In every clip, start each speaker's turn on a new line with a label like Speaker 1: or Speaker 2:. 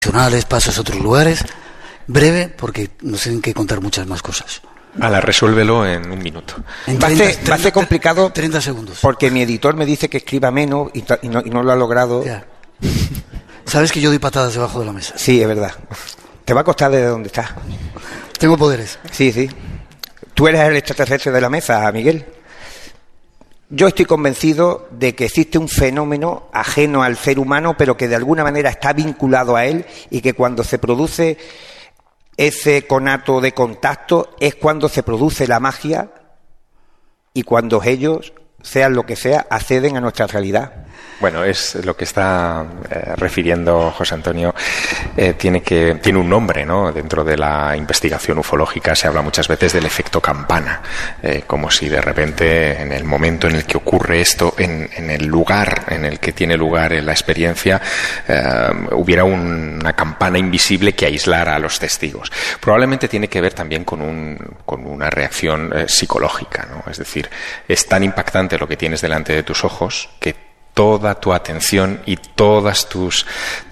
Speaker 1: pasos a otros lugares. Breve, porque nos tienen que contar muchas más cosas.
Speaker 2: Resuélvelo en un minuto.
Speaker 3: Va a ser complicado
Speaker 1: 30 segundos.
Speaker 3: Porque mi editor me dice que escriba menos y no lo ha logrado.
Speaker 1: Ya. Sabes que yo doy patadas debajo de la mesa.
Speaker 3: Sí, es verdad. Te va a costar desde donde estás.
Speaker 1: Tengo poderes.
Speaker 3: Sí. Tú eres el extraterrestre de la mesa, Miguel. Yo estoy convencido de que existe un fenómeno ajeno al ser humano, pero que de alguna manera está vinculado a él, y que cuando se produce ese conato de contacto es cuando se produce la magia, y cuando ellos, sean lo que sea, acceden a nuestra realidad.
Speaker 2: Bueno, es lo que está refiriendo José Antonio. Tiene un nombre, ¿no? Dentro de la investigación ufológica se habla muchas veces del efecto campana, como si de repente, en el momento en el que ocurre esto, en el lugar en el que tiene lugar la experiencia, hubiera una campana invisible que aislara a los testigos. Probablemente tiene que ver también con una reacción psicológica, ¿no? Es decir, es tan impactante lo que tienes delante de tus ojos que toda tu atención y todos tus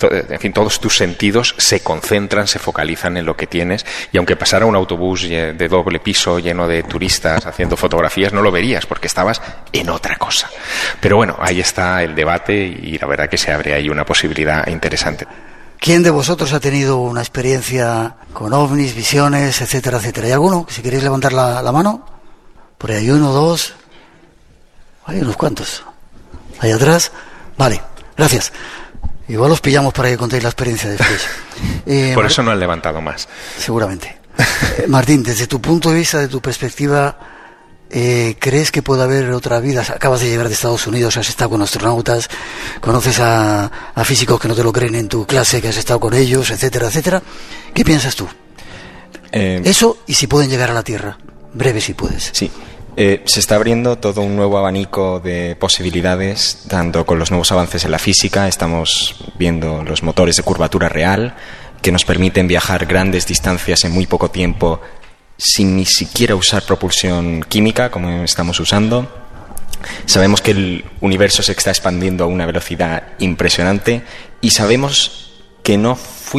Speaker 2: sentidos se concentran, se focalizan en lo que tienes, y aunque pasara un autobús de doble piso lleno de turistas haciendo fotografías, no lo verías porque estabas en otra cosa. Pero bueno, ahí está el debate y la verdad que se abre ahí una posibilidad interesante.
Speaker 1: ¿Quién de vosotros ha tenido una experiencia con ovnis, visiones, etcétera, etcétera? ¿Hay alguno? Si queréis levantar la mano. Por ahí hay uno, dos. Hay unos cuantos. Ahí atrás. Vale, gracias. Igual os pillamos para que contéis la experiencia después.
Speaker 2: Por eso no han levantado más.
Speaker 1: Seguramente. Martín, desde tu punto de vista, de tu perspectiva, ¿crees que puede haber otra vida? Acabas de llegar de Estados Unidos, has estado con astronautas, conoces a físicos que no te lo creen en tu clase, que has estado con ellos, etcétera, etcétera. ¿Qué piensas tú? Eso, y si pueden llegar a la Tierra. Breve, si puedes.
Speaker 4: Sí. Se está abriendo todo un nuevo abanico de posibilidades, tanto con los nuevos avances en la física. Estamos viendo los motores de curvatura real, que nos permiten viajar grandes distancias en muy poco tiempo sin ni siquiera usar propulsión química, como estamos usando. Sabemos que el universo se está expandiendo a una velocidad impresionante, y sabemos que no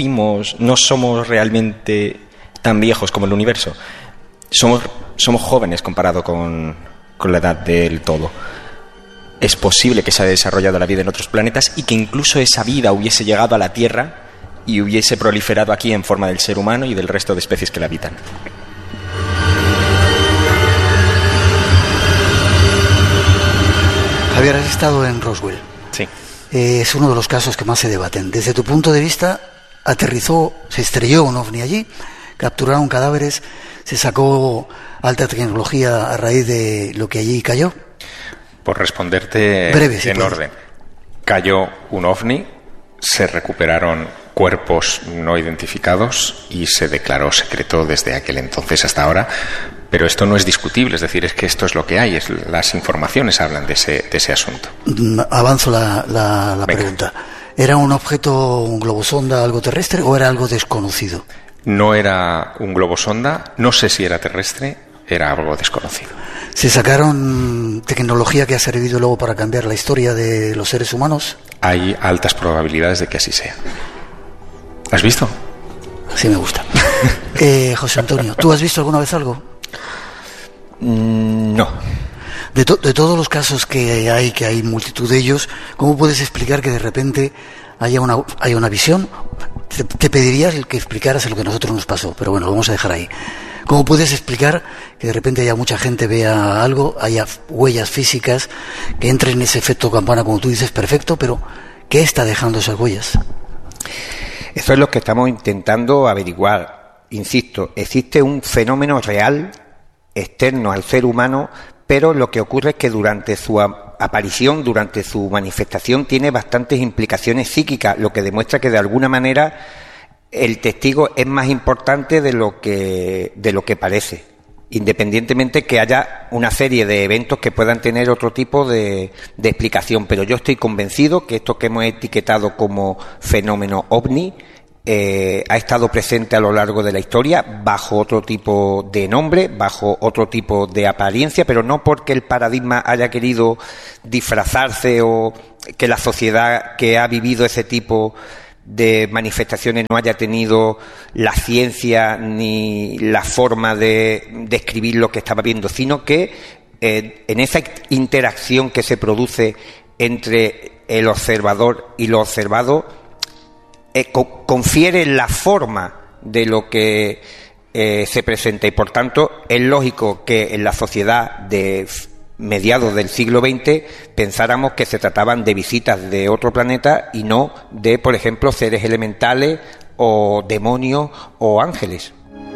Speaker 4: somos realmente tan viejos como el universo. Somos jóvenes comparado con la edad del todo. Es posible que se haya desarrollado la vida en otros planetas y que incluso esa vida hubiese llegado a la Tierra y hubiese proliferado aquí en forma del ser humano y del resto de especies que la habitan.
Speaker 1: Javier, has estado en Roswell.
Speaker 2: Sí.
Speaker 1: Es uno de los casos que más se debaten. Desde tu punto de vista, se estrelló un ovni allí, capturaron cadáveres, se sacó alta tecnología a raíz de lo que allí cayó.
Speaker 2: Por responderte
Speaker 1: breve,
Speaker 2: en orden. Cayó un ovni, se recuperaron cuerpos no identificados y se declaró secreto desde aquel entonces hasta ahora. Pero esto no es discutible, es decir, es que esto es lo que hay, las informaciones hablan de ese asunto.
Speaker 1: Avanzo la pregunta. ¿Era un objeto, un globosonda, algo terrestre, o era algo desconocido?
Speaker 2: No era un globosonda, no sé si era terrestre, era algo desconocido.
Speaker 1: ¿Se sacaron tecnología que ha servido luego para cambiar la historia de los seres humanos?
Speaker 2: Hay altas probabilidades de que así sea. ¿Has visto?
Speaker 1: Así me gusta. José Antonio, ¿tú has visto alguna vez algo?
Speaker 3: No.
Speaker 1: De todos los casos que hay multitud de ellos, ¿cómo puedes explicar que de repente haya una visión? Te pediría el que explicaras lo que a nosotros nos pasó, pero bueno, lo vamos a dejar ahí. ¿Cómo puedes explicar que de repente haya mucha gente vea algo, haya huellas físicas, que entre en ese efecto campana, como tú dices, perfecto, pero ¿qué está dejando esas huellas?
Speaker 3: Eso es lo que estamos intentando averiguar. Insisto, existe un fenómeno real, externo al ser humano, pero lo que ocurre es que durante su aparición, durante su manifestación, tiene bastantes implicaciones psíquicas, lo que demuestra que de alguna manera el testigo es más importante de lo que parece, independientemente que haya una serie de eventos que puedan tener otro tipo de explicación. Pero yo estoy convencido que esto que hemos etiquetado como fenómeno ovni ha estado presente a lo largo de la historia bajo otro tipo de nombre, bajo otro tipo de apariencia, pero no porque el paradigma haya querido disfrazarse o que la sociedad que ha vivido ese tipo de manifestaciones no haya tenido la ciencia ni la forma de describir lo que estaba viendo, sino que en esa interacción que se produce entre el observador y lo observado, confiere la forma de lo que se presenta, y por tanto es lógico que en la sociedad de mediados del siglo XX pensáramos que se trataban de visitas de otro planeta y no de, por ejemplo, seres elementales o demonios o ángeles.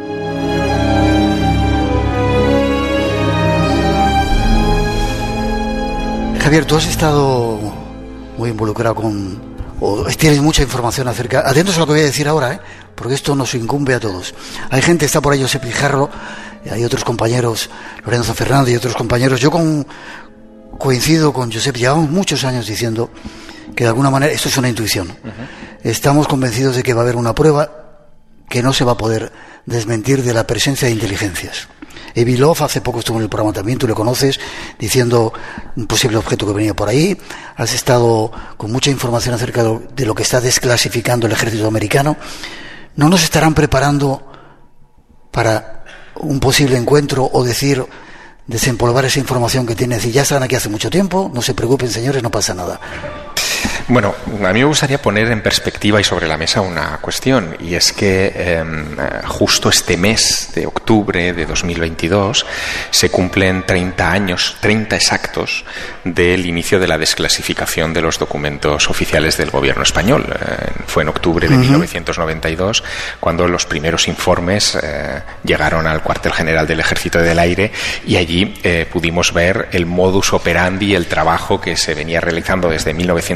Speaker 1: Javier, tú has estado muy involucrado tienes mucha información acerca... Atentos a lo que voy a decir ahora, porque esto nos incumbe a todos. Hay gente, está por ahí Josep Guijarro, hay otros compañeros, Lorenzo Fernández y otros compañeros. Yo coincido con Josep, llevamos muchos años diciendo que de alguna manera, esto es una intuición, estamos convencidos de que va a haber una prueba que no se va a poder desmentir de la presencia de inteligencias. Evilov hace poco estuvo en el programa también, tú le conoces, diciendo un posible objeto que venía por ahí. Has estado con mucha información acerca de lo que está desclasificando el ejército americano. ¿No nos estarán preparando para un posible encuentro o desempolvar esa información que tienen? Decir, ya están aquí hace mucho tiempo, no se preocupen señores, no pasa nada.
Speaker 2: Bueno, a mí me gustaría poner en perspectiva y sobre la mesa una cuestión, y es que justo este mes de octubre de 2022 se cumplen 30 años, 30 exactos, del inicio de la desclasificación de los documentos oficiales del gobierno español. Fue en octubre de 1992 cuando los primeros informes llegaron al cuartel general del Ejército del Aire, y allí pudimos ver el modus operandi, el trabajo que se venía realizando desde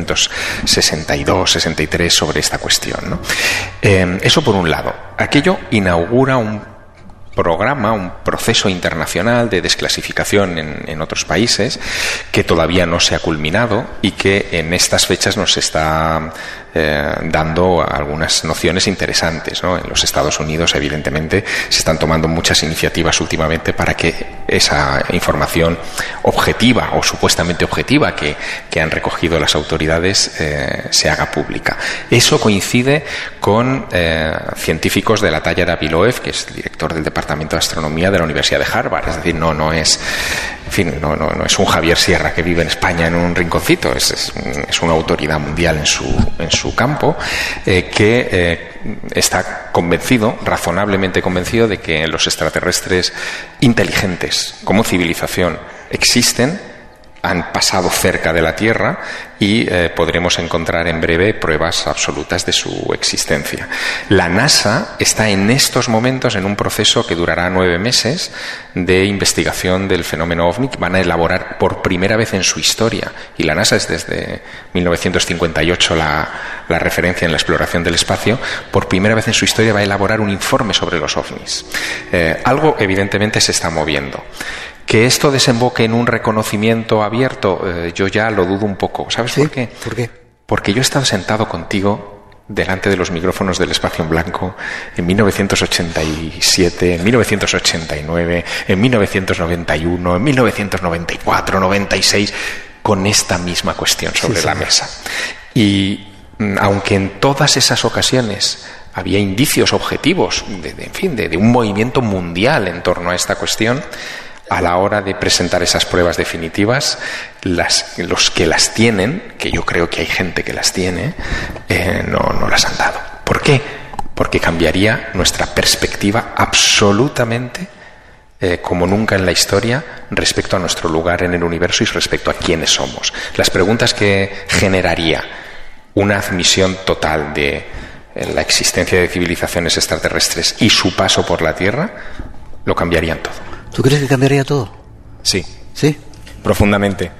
Speaker 2: 1962, 63 sobre esta cuestión, ¿no? Eso por un lado. Aquello inaugura un programa, un proceso internacional de desclasificación en otros países que todavía no se ha culminado y que en estas fechas nos está dando algunas nociones interesantes, ¿no? En los Estados Unidos, evidentemente, se están tomando muchas iniciativas últimamente para que esa información objetiva o supuestamente objetiva que han recogido las autoridades se haga pública. Eso coincide con científicos de la talla de Aviloev, que es el director del Departamento de Astronomía de la Universidad de Harvard. Es decir, no es un Javier Sierra que vive en España en un rinconcito, es una autoridad mundial en su campo, que está convencido, razonablemente convencido, de que los extraterrestres inteligentes como civilización existen, han pasado cerca de la Tierra y podremos encontrar en breve pruebas absolutas de su existencia. La NASA está en estos momentos en un proceso que durará 9 meses de investigación del fenómeno OVNI, que van a elaborar por primera vez en su historia, y la NASA es desde 1958 la referencia en la exploración del espacio. Por primera vez en su historia va a elaborar un informe sobre los OVNIs. Algo evidentemente se está moviendo. Que esto desemboque en un reconocimiento abierto, yo ya lo dudo un poco. ¿Sabes por qué?
Speaker 1: ¿Por qué?
Speaker 2: Porque yo he estado sentado contigo delante de los micrófonos del Espacio en Blanco en 1987, en 1989, en 1991, en 1994, 96, con esta misma cuestión sobre la mesa. Y aunque en todas esas ocasiones había indicios objetivos de un movimiento mundial en torno a esta cuestión, a la hora de presentar esas pruebas definitivas, los que las tienen, que yo creo que hay gente que las tiene, no las han dado. ¿Por qué? Porque cambiaría nuestra perspectiva absolutamente, como nunca en la historia, respecto a nuestro lugar en el universo y respecto a quiénes somos. Las preguntas que generaría una admisión total de la existencia de civilizaciones extraterrestres y su paso por la Tierra, lo cambiarían todo.
Speaker 1: ¿Tú crees que cambiaría todo?
Speaker 4: Sí.
Speaker 1: ¿Sí?
Speaker 4: Profundamente.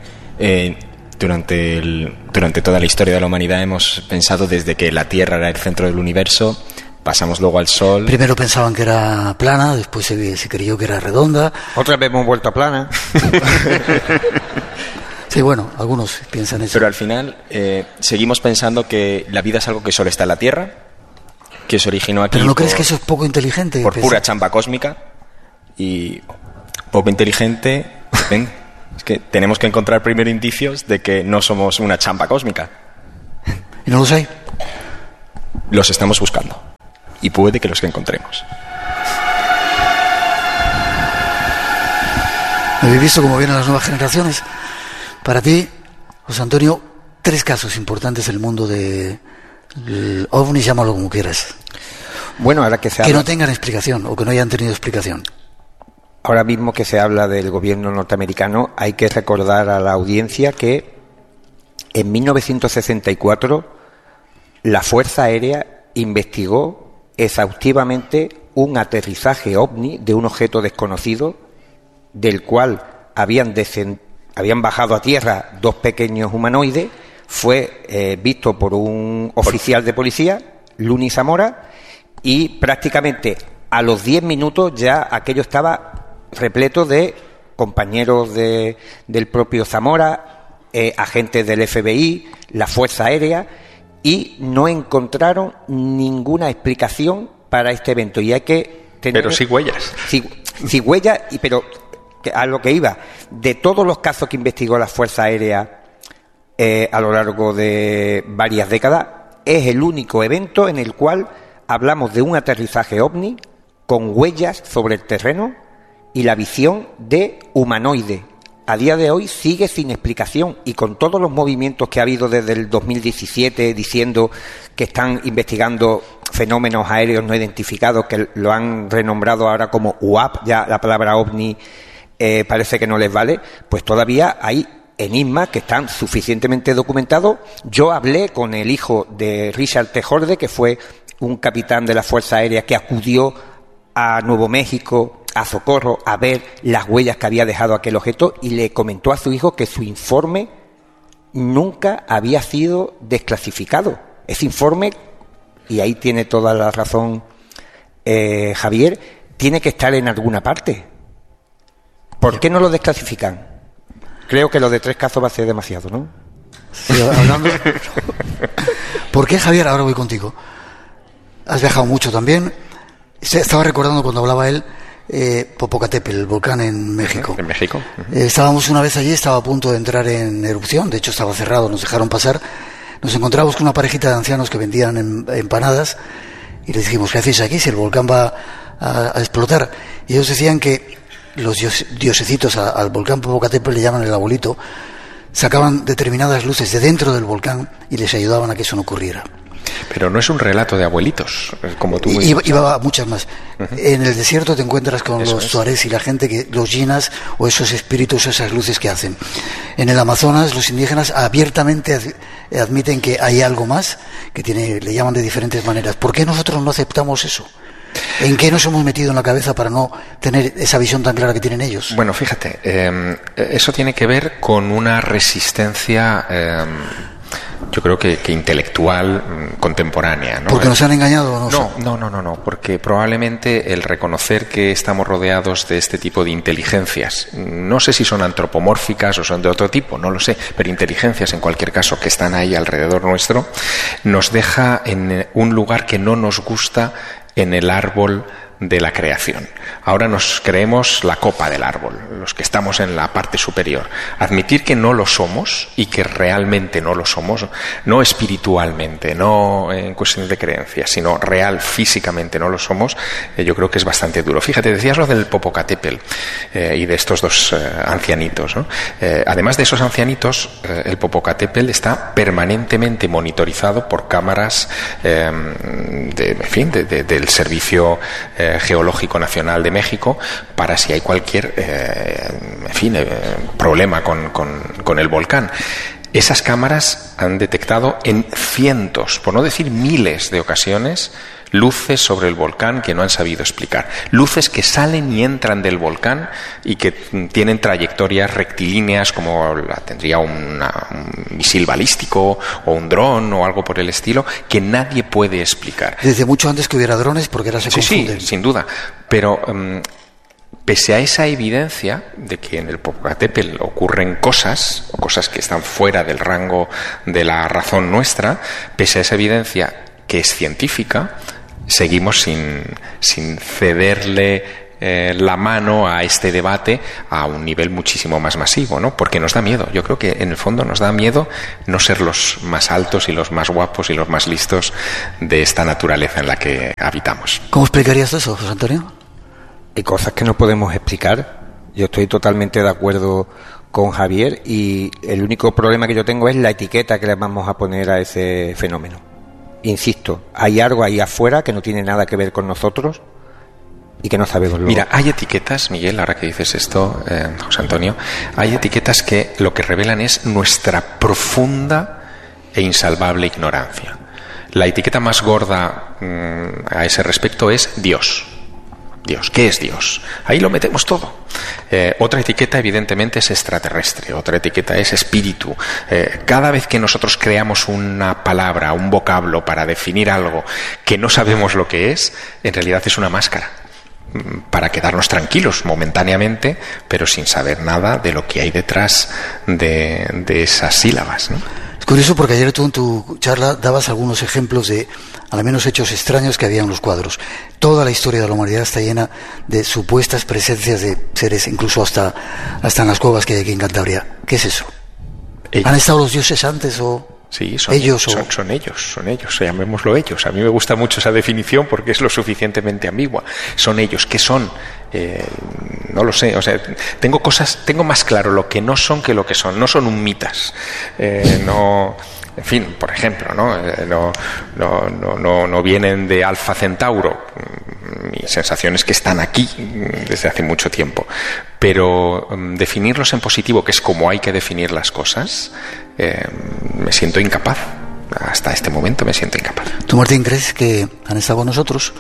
Speaker 4: Durante toda la historia de la humanidad hemos pensado desde que la Tierra era el centro del universo, pasamos luego al Sol.
Speaker 1: Primero pensaban que era plana, después se creyó que era redonda.
Speaker 3: Otra vez hemos vuelto a plana.
Speaker 1: Sí, bueno, algunos piensan eso.
Speaker 4: Pero al final seguimos pensando que la vida es algo que solo está en la Tierra, que se originó aquí.
Speaker 1: ¿Pero no crees que eso es poco inteligente?
Speaker 4: Por pura chamba cósmica. Y poco inteligente. Ven, es que tenemos que encontrar primero indicios de que no somos una chamba cósmica.
Speaker 1: ¿Y no los hay?
Speaker 4: los estamos buscando. Y puede que los encontremos.
Speaker 1: ¿Habéis visto cómo vienen las nuevas generaciones? Para ti, José Antonio, 3 casos importantes en el mundo del OVNI, llámalo como quieras.
Speaker 3: Bueno, ahora que
Speaker 1: no tengan explicación o que no hayan tenido explicación.
Speaker 3: Ahora mismo que se habla del gobierno norteamericano, hay que recordar a la audiencia que en 1964 la Fuerza Aérea investigó exhaustivamente un aterrizaje ovni de un objeto desconocido, del cual habían bajado a tierra 2 pequeños humanoides. Fue visto por un oficial de policía, Luni Zamora, y prácticamente a los 10 minutos ya aquello estaba repleto de compañeros del propio Zamora, agentes del FBI, la Fuerza Aérea, y no encontraron ninguna explicación para este evento. Y hay que tener...
Speaker 2: Pero sí huellas.
Speaker 3: Sí huellas, pero a lo que iba, de todos los casos que investigó la Fuerza Aérea a lo largo de varias décadas, es el único evento en el cual hablamos de un aterrizaje ovni con huellas sobre el terreno y la visión de humanoide. A día de hoy sigue sin explicación, y con todos los movimientos que ha habido desde el 2017 diciendo que están investigando fenómenos aéreos no identificados, que lo han renombrado ahora como UAP, ya la palabra ovni parece que no les vale, pues todavía hay enigmas que están suficientemente documentados. Yo hablé con el hijo de Richard T. Horde, que fue un capitán de la Fuerza Aérea que acudió a Nuevo México, a Socorro, a ver las huellas que había dejado aquel objeto, y le comentó a su hijo que su informe nunca había sido desclasificado. Ese informe, y ahí tiene toda la razón Javier, tiene que estar en alguna parte. ¿Por qué no lo desclasifican? Creo que lo de 3 casos va a ser demasiado, ¿no?
Speaker 1: Sí, hablando... ¿Por qué, Javier? Ahora voy contigo. Has viajado mucho también. Estaba recordando cuando hablaba él, Popocatépetl, el volcán en México.
Speaker 2: ¿En México?
Speaker 1: Estábamos una vez allí, estaba a punto de entrar en erupción, de hecho estaba cerrado, nos dejaron pasar. Nos encontramos con una parejita de ancianos que vendían empanadas y les dijimos, ¿qué hacéis aquí si el volcán va a explotar? Y ellos decían que los diosecitos al volcán Popocatépetl, le llaman el abuelito, sacaban determinadas luces de dentro del volcán y les ayudaban a que eso no ocurriera.
Speaker 2: Pero no es un relato de abuelitos, como tú
Speaker 1: iba a muchas más. En el desierto te encuentras con los tuarés y la gente que los llenas, o esos espíritus, esas luces que hacen. En el Amazonas los indígenas abiertamente admiten que hay algo más, que le llaman de diferentes maneras. ¿Por qué nosotros no aceptamos eso? ¿En qué nos hemos metido en la cabeza para no tener esa visión tan clara que tienen ellos?
Speaker 2: Bueno, fíjate, eso tiene que ver con una resistencia... yo creo que intelectual contemporánea, ¿no?
Speaker 1: ¿Porque nos han engañado o no?
Speaker 2: No, porque probablemente el reconocer que estamos rodeados de este tipo de inteligencias, no sé si son antropomórficas o son de otro tipo, no lo sé, pero inteligencias en cualquier caso que están ahí alrededor nuestro, nos deja en un lugar que no nos gusta en el árbol de la creación. Ahora nos creemos la copa del árbol, los que estamos en la parte superior. Admitir que no lo somos y que realmente no lo somos, no espiritualmente, no en cuestiones de creencias, sino real, físicamente no lo somos, yo creo que es bastante duro. Fíjate, decías lo del Popocatépetl y de estos 2 ancianitos, ¿no? Además de esos ancianitos, el Popocatépetl está permanentemente monitorizado por cámaras del Servicio Geológico Nacional de México, para si hay cualquier problema con el volcán. Esas cámaras han detectado en cientos, por no decir miles de ocasiones, luces sobre el volcán que no han sabido explicar. Luces que salen y entran del volcán y que tienen trayectorias rectilíneas, como la tendría un misil balístico o un dron o algo por el estilo, que nadie puede explicar.
Speaker 1: Desde mucho antes que hubiera drones, porque ahora se confunden.
Speaker 2: Sí, sin duda. Pero pese a esa evidencia de que en el Popocatépetl ocurren cosas, o cosas que están fuera del rango de la razón nuestra, pese a esa evidencia que es científica, seguimos sin cederle la mano a este debate a un nivel muchísimo más masivo, ¿no? Porque nos da miedo. Yo creo que en el fondo nos da miedo no ser los más altos y los más guapos y los más listos de esta naturaleza en la que habitamos.
Speaker 1: ¿Cómo explicarías eso, José Antonio?
Speaker 3: Hay cosas que no podemos explicar. Yo estoy totalmente de acuerdo con Javier y el único problema que yo tengo es la etiqueta que le vamos a poner a ese fenómeno. Insisto, hay algo ahí afuera que no tiene nada que ver con nosotros y que no sabemos luego.
Speaker 2: Mira, hay etiquetas, Miguel, ahora que dices esto, José Antonio, hay etiquetas que lo que revelan es nuestra profunda e insalvable ignorancia. La etiqueta más gorda a ese respecto es Dios. Dios, ¿qué es Dios? Ahí lo metemos todo. Otra etiqueta evidentemente es extraterrestre, otra etiqueta es espíritu. Cada vez que nosotros creamos una palabra, un vocablo para definir algo que no sabemos lo que es, en realidad es una máscara para quedarnos tranquilos momentáneamente, pero sin saber nada de lo que hay detrás de esas sílabas, ¿no?
Speaker 1: Es curioso porque ayer tú en tu charla dabas algunos ejemplos de, al menos, hechos extraños que había en los cuadros. Toda la historia de la humanidad está llena de supuestas presencias de seres, incluso hasta en las cuevas que hay aquí en Cantabria. ¿Qué es eso? ¿Han estado los dioses antes o...?
Speaker 2: Sí, son ellos, llamémoslo ellos. A mí me gusta mucho esa definición porque es lo suficientemente ambigua. Son ellos, ¿qué son? No lo sé, o sea, tengo más claro lo que no son que lo que son. No son un mitas, no, en fin, por ejemplo, no vienen de Alfa Centauro. Mi sensación es que están aquí desde hace mucho tiempo, pero definirlos en positivo, que es como hay que definir las cosas, me siento incapaz. Hasta este momento me siento incapaz.
Speaker 1: ¿Tú, Martín, crees que han estado con nosotros?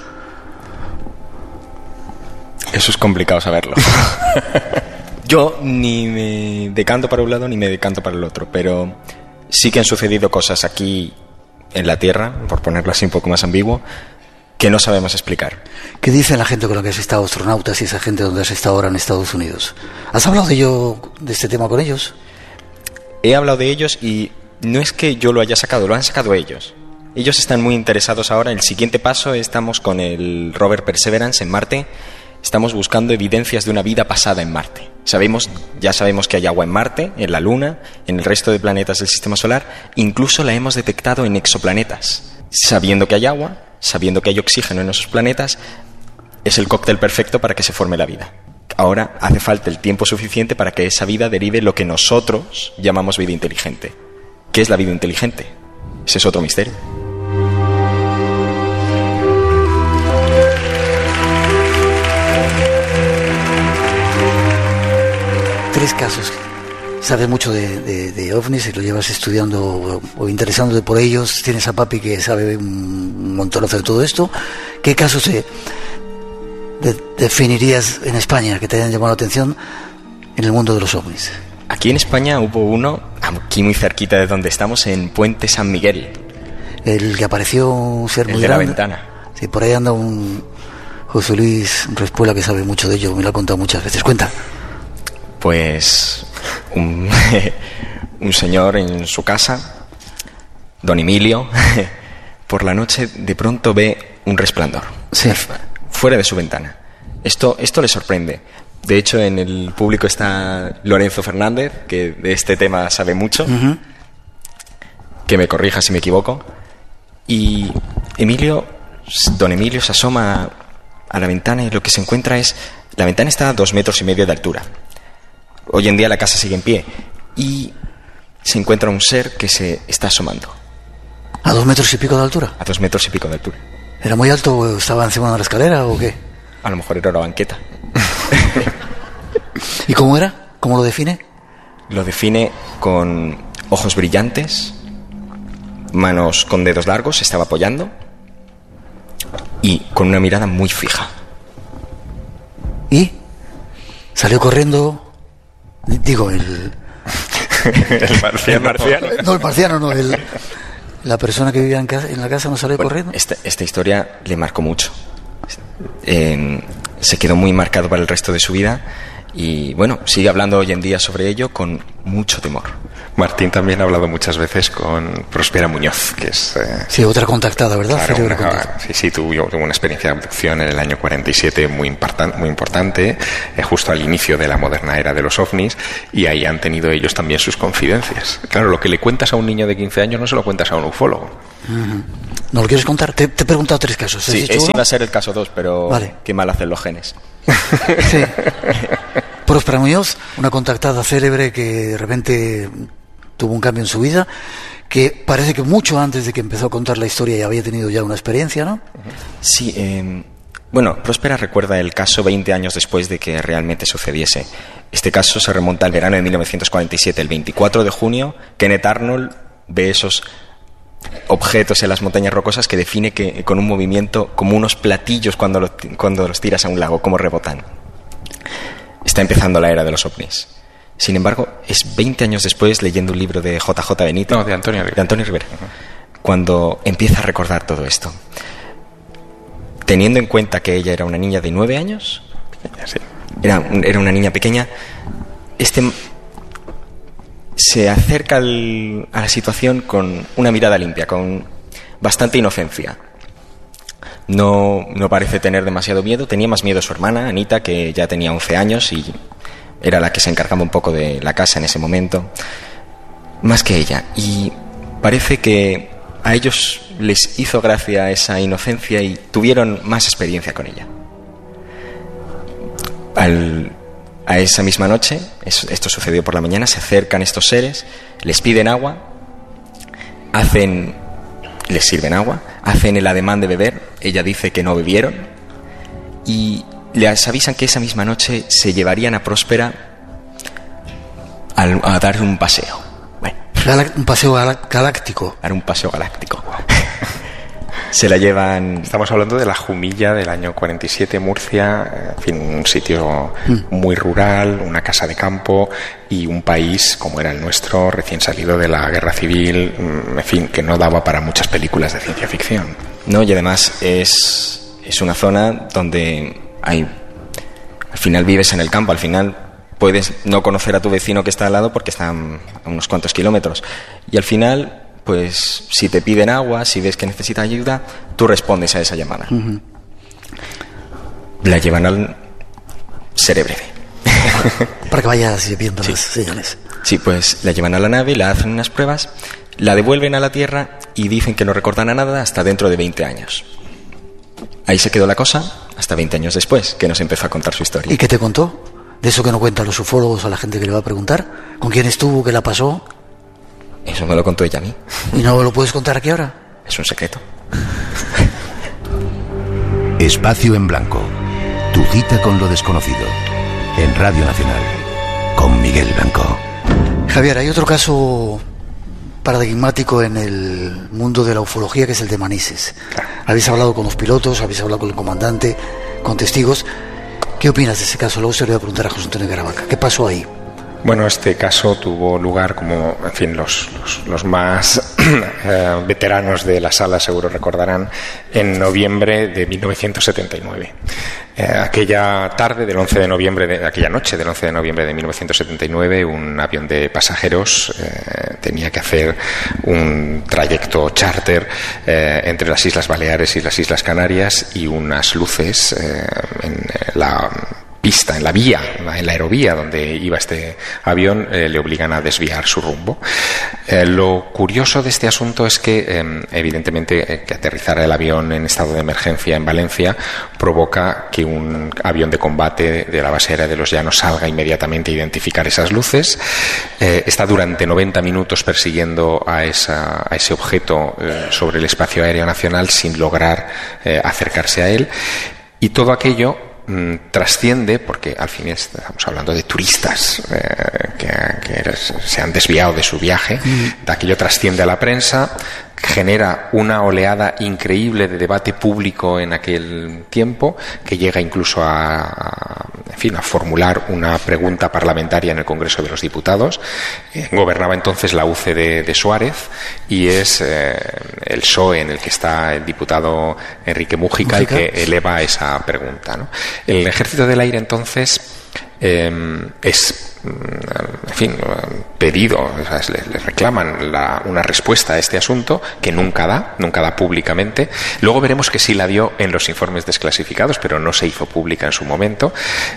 Speaker 4: Eso es complicado saberlo. Yo ni me decanto para un lado ni me decanto para el otro, pero sí que han sucedido cosas aquí en la Tierra, por ponerlo así un poco más ambiguo, que no sabemos explicar.
Speaker 1: ¿Qué dice la gente con la que has estado, astronautas y esa gente donde has estado ahora en Estados Unidos? ¿Has hablado de este tema con ellos?
Speaker 4: He hablado de ellos y no es que yo lo haya sacado, lo han sacado ellos. Ellos están muy interesados ahora. El siguiente paso, estamos con el rover Perseverance en Marte. Estamos buscando evidencias de una vida pasada en Marte. Ya sabemos que hay agua en Marte, en la Luna, en el resto de planetas del Sistema Solar. Incluso la hemos detectado en exoplanetas. Sabiendo que hay agua, sabiendo que hay oxígeno en esos planetas, es el cóctel perfecto para que se forme la vida. Ahora hace falta el tiempo suficiente para que esa vida derive lo que nosotros llamamos vida inteligente. ¿Qué es la vida inteligente? Ese es otro misterio.
Speaker 1: Tres casos. Sabes mucho de ovnis y lo llevas estudiando o interesándote por ellos. Tienes a papi que sabe un montonazo de todo esto. ¿Qué casos definirías en España que te hayan llamado la atención en el mundo de los ovnis?
Speaker 4: Aquí en España hubo uno, aquí muy cerquita de donde estamos, en Puente San Miguel.
Speaker 1: El que apareció un ser muy grande.
Speaker 4: El de la ventana.
Speaker 1: Sí, por ahí anda un José Luis Respuela que sabe mucho de ello, me lo ha contado muchas veces. Cuenta.
Speaker 4: Pues un señor en su casa, don Emilio, por la noche de pronto ve un resplandor.
Speaker 1: Sí.
Speaker 4: Fuera de su ventana. Esto le sorprende. De hecho, en el público está Lorenzo Fernández, que de este tema sabe mucho. Uh-huh. Que me corrija si me equivoco. Y don Emilio se asoma a la ventana y lo que se encuentra es... La ventana está a 2,5 metros de altura. Hoy en día la casa sigue en pie. Y se encuentra un ser que se está asomando.
Speaker 1: ¿A 2,5 metros de altura?
Speaker 4: A 2,5 metros de altura.
Speaker 1: ¿Era muy alto o estaba encima de la escalera o qué?
Speaker 4: A lo mejor era una banqueta.
Speaker 1: ¿Y cómo era? ¿Cómo lo define?
Speaker 4: Lo define con ojos brillantes, manos con dedos largos, se estaba apoyando y con una mirada muy fija.
Speaker 1: ¿Y? ¿Salió corriendo? Digo,
Speaker 2: el marciano.
Speaker 1: No, el marciano no, la persona que vivía en la casa no salió corriendo.
Speaker 4: Esta historia le marcó mucho. Se quedó muy marcado para el resto de su vida y bueno, sigue hablando hoy en día sobre ello con mucho temor.
Speaker 2: Martín también ha hablado muchas veces con Próspera Muñoz, que es...
Speaker 1: sí, otra contactada, ¿verdad?
Speaker 2: Claro, sí, tuvo una experiencia de abducción en el año 47 muy importante, justo al inicio de la moderna era de los ovnis, y ahí han tenido ellos también sus confidencias. Claro, lo que le cuentas a un niño de 15 años no se lo cuentas a un ufólogo.
Speaker 1: Uh-huh. ¿No lo quieres contar? Te he preguntado 3 casos.
Speaker 4: Sí, ese iba a ser el caso 2, pero vale. Qué mal hacen los genes.
Speaker 1: Sí. Próspera Muñoz, una contactada célebre que de repente tuvo un cambio en su vida, que parece que mucho antes de que empezó a contar la historia ya había tenido ya una experiencia, ¿no?
Speaker 4: Sí, bueno, Próspera recuerda el caso 20 años después de que realmente sucediese. Este caso se remonta al verano de 1947, el 24 de junio, Kenneth Arnold ve esos objetos en las montañas rocosas que define que con un movimiento como unos platillos cuando los tiras a un lago, como rebotan. Está empezando la era de los ovnis. Sin embargo, es 20 años después, leyendo un libro de JJ Benítez...
Speaker 2: No, de Antonio
Speaker 4: Rivera. Cuando empieza a recordar todo esto. Teniendo en cuenta que ella era una niña de 9 años...
Speaker 2: Sí.
Speaker 4: Era una niña pequeña. Se acerca a la situación con una mirada limpia, con bastante inocencia. No parece tener demasiado miedo. Tenía más miedo su hermana, Anita, que ya tenía 11 años y era la que se encargaba un poco de la casa en ese momento, más que ella. Y parece que a ellos les hizo gracia esa inocencia y tuvieron más experiencia con ella. A esa misma noche, esto sucedió por la mañana, se acercan estos seres, les piden agua, les sirven agua, hacen el ademán de beber, ella dice que no bebieron y les avisan que esa misma noche se llevarían a Próspera a dar un paseo. Bueno,
Speaker 1: un paseo galáctico.
Speaker 4: Dar un paseo galáctico. Se la llevan...
Speaker 2: Estamos hablando de la Jumilla del año 47, Murcia, en fin, un sitio muy rural, una casa de campo y un país como era el nuestro, recién salido de la guerra civil, en fin, que no daba para muchas películas de ciencia ficción.
Speaker 4: No, y además es una zona donde al final vives en el campo, al final puedes no conocer a tu vecino que está al lado porque están a unos cuantos kilómetros, y al final, pues si te piden agua, si ves que necesita ayuda, tú respondes a esa llamada. Uh-huh. La llevan al... Seré breve.
Speaker 1: Para que vayas viendo las señales.
Speaker 4: Sí, pues la llevan a la nave, la hacen unas pruebas, la devuelven a la Tierra y dicen que no recordan a nada hasta dentro de 20 años. Ahí se quedó la cosa hasta 20 años después, que nos empezó a contar su historia.
Speaker 1: ¿Y qué te contó? De eso que no cuentan los ufólogos a la gente que le va a preguntar. ¿Con quién estuvo? ¿Qué la pasó?
Speaker 4: Eso me lo contó ella a mí.
Speaker 1: ¿Y no lo puedes contar aquí ahora?
Speaker 4: Es un secreto.
Speaker 5: Espacio en Blanco. Tu cita con lo desconocido. En Radio Nacional. Con Miguel Blanco.
Speaker 1: Javier, hay otro caso paradigmático en el mundo de la ufología, que es el de Manises. Habéis hablado con los pilotos, habéis hablado con el comandante, con testigos. ¿Qué opinas de ese caso? Luego se lo voy a preguntar a José Antonio Caravaca. ¿Qué pasó ahí?
Speaker 2: Bueno, este caso tuvo lugar, como, en fin, los más veteranos de la sala seguro recordarán, en noviembre de 1979. Aquella tarde del 11 de noviembre, aquella noche del 11 de noviembre de 1979, un avión de pasajeros tenía que hacer un trayecto charter entre las Islas Baleares y las Islas Canarias, y unas luces en la pista, en la vía, en la aerovía donde iba este avión, le obligan a desviar su rumbo. Lo curioso de este asunto es que evidentemente que aterrizar el avión en estado de emergencia en Valencia provoca que un avión de combate de la base aérea de los Llanos salga inmediatamente a identificar esas luces. Está durante 90 minutos persiguiendo a ese objeto sobre el espacio aéreo nacional sin lograr acercarse a él, y todo aquello trasciende, porque al fin estamos hablando de turistas que se han desviado de su viaje, de aquello trasciende a la prensa, genera una oleada increíble de debate público en aquel tiempo, que llega incluso a formular una pregunta parlamentaria en el Congreso de los Diputados. Gobernaba entonces la UCD de Suárez, y es el PSOE en el que está el diputado Enrique Mújica el que eleva esa pregunta, ¿no? El Ejército del Aire entonces en fin, pedido, o sea, le reclaman una respuesta a este asunto que nunca da públicamente. Luego veremos que sí la dio en los informes desclasificados, pero no se hizo pública en su momento.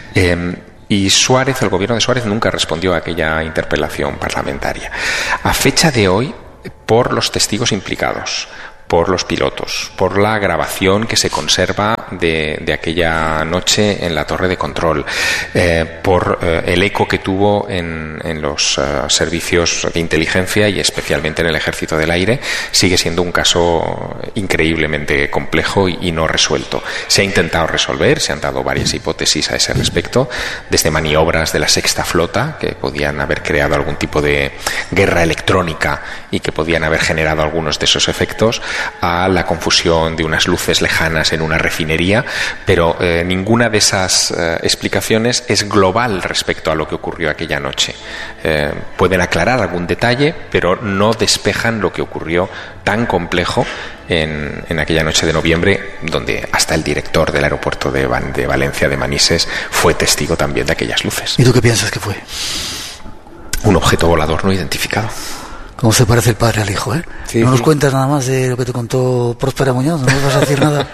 Speaker 2: Y el gobierno de Suárez nunca respondió a aquella interpelación parlamentaria. A fecha de hoy, por los testigos implicados, por los pilotos, por la grabación que se conserva de aquella noche en la torre de control, por el eco que tuvo en los servicios de inteligencia y especialmente en el Ejército del Aire, sigue siendo un caso increíblemente complejo y no resuelto. Se ha intentado resolver, se han dado varias hipótesis a ese respecto, desde maniobras de la Sexta Flota, que podían haber creado algún tipo de guerra electrónica y que podían haber generado algunos de esos efectos, a la confusión de unas luces lejanas en una refinería, pero ninguna de esas explicaciones es global respecto a lo que ocurrió aquella noche. Pueden aclarar algún detalle, pero no despejan lo que ocurrió tan complejo en aquella noche de noviembre, donde hasta el director del aeropuerto de Valencia, de Manises, fue testigo también de aquellas luces.
Speaker 1: ¿Y tú qué piensas que fue?
Speaker 2: Un objeto volador no identificado.
Speaker 1: ¿Cómo se parece el padre al hijo, eh?
Speaker 3: Sí,
Speaker 1: no nos cuentas nada más de lo que te contó Próspera Muñoz, no nos vas a decir nada.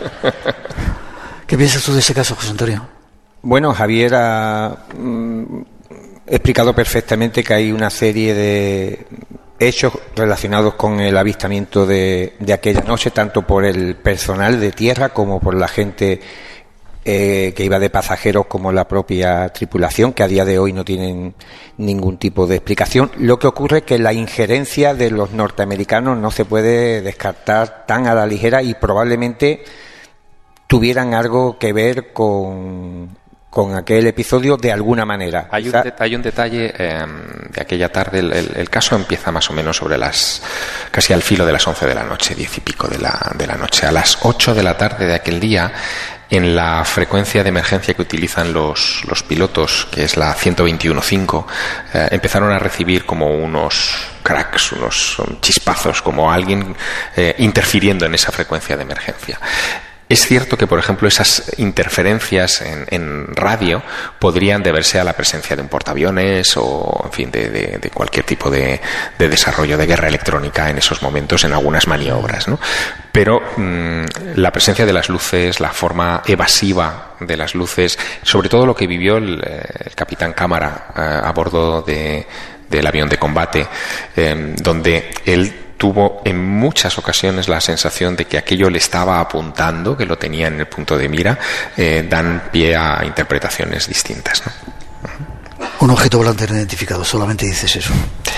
Speaker 1: ¿Qué piensas tú de ese caso, José Antonio?
Speaker 3: Bueno, Javier ha explicado perfectamente que hay una serie de hechos relacionados con el avistamiento de aquella noche, tanto por el personal de tierra como por la gente que iba de pasajeros, como la propia tripulación, que a día de hoy no tienen ningún tipo de explicación. Lo que ocurre es que la injerencia de los norteamericanos no se puede descartar tan a la ligera y probablemente tuvieran algo que ver con aquel episodio de alguna manera.
Speaker 2: Hay un detalle de aquella tarde. El caso empieza más o menos sobre casi al filo de las 11 de la noche, 10 y pico de la noche. A las 8 de la tarde de aquel día, en la frecuencia de emergencia que utilizan los pilotos, que es la 121.5, empezaron a recibir como unos cracks, unos chispazos, como alguien interfiriendo en esa frecuencia de emergencia. Es cierto que, por ejemplo, esas interferencias en radio podrían deberse a la presencia de un portaaviones o, en fin, de cualquier tipo de desarrollo de guerra electrónica en esos momentos, en algunas maniobras, ¿no? Pero la presencia de las luces, la forma evasiva de las luces, sobre todo lo que vivió el capitán Cámara a bordo del avión de combate, donde él tuvo en muchas ocasiones la sensación de que aquello le estaba apuntando, que lo tenía en el punto de mira, dan pie a interpretaciones distintas, ¿no?
Speaker 1: Un objeto volante no identificado, solamente dices eso.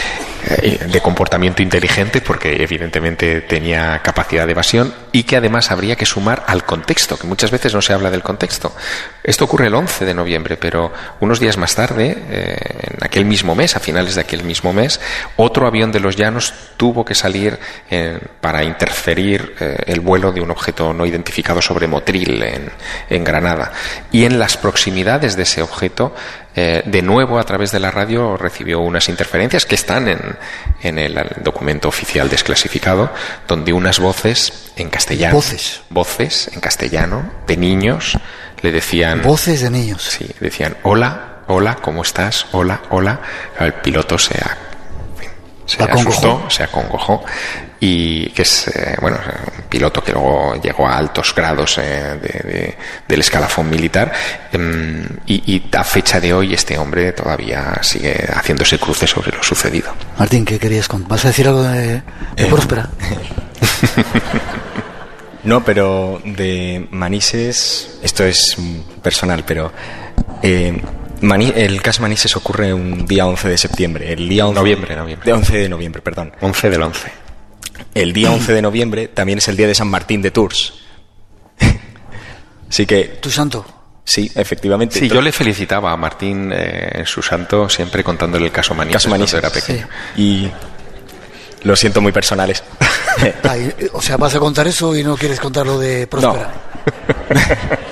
Speaker 2: De comportamiento inteligente, porque evidentemente tenía capacidad de evasión, y que además habría que sumar al contexto, que muchas veces no se habla del contexto. Esto ocurre el 11 de noviembre, pero unos días más tarde, en aquel mismo mes, a finales de aquel mismo mes, otro avión de los Llanos tuvo que salir para interferir el vuelo de un objeto no identificado sobre Motril, en Granada. Y en las proximidades de ese objeto, de nuevo a través de la radio recibió unas interferencias que están en el documento oficial desclasificado, donde unas voces en castellano, voces en castellano de niños le decían,
Speaker 1: voces de niños,
Speaker 2: sí, decían hola, hola, ¿cómo estás? Hola, hola. El piloto se asustó, se acongojó, y que es un piloto que luego llegó a altos grados del escalafón militar, y a fecha de hoy este hombre todavía sigue haciéndose cruce sobre lo sucedido.
Speaker 1: Martín, ¿qué querías contar? ¿Vas a decir algo de Próspera?
Speaker 4: No, pero de Manises, esto es personal, pero el caso Manises ocurre un día 11 de septiembre. El día 11
Speaker 2: noviembre.
Speaker 4: De 11 de noviembre, perdón.
Speaker 2: 11 del 11.
Speaker 4: El día 11 de noviembre también es el día de San Martín de Tours. Así que...
Speaker 1: ¿Tu santo?
Speaker 4: Sí, efectivamente.
Speaker 2: Sí, yo le felicitaba a Martín en su santo, siempre contándole el caso Manises cuando era pequeño.
Speaker 4: Sí. Y lo siento, muy personales.
Speaker 1: O sea, vas a contar eso y no quieres contar lo de Próspera.
Speaker 4: No.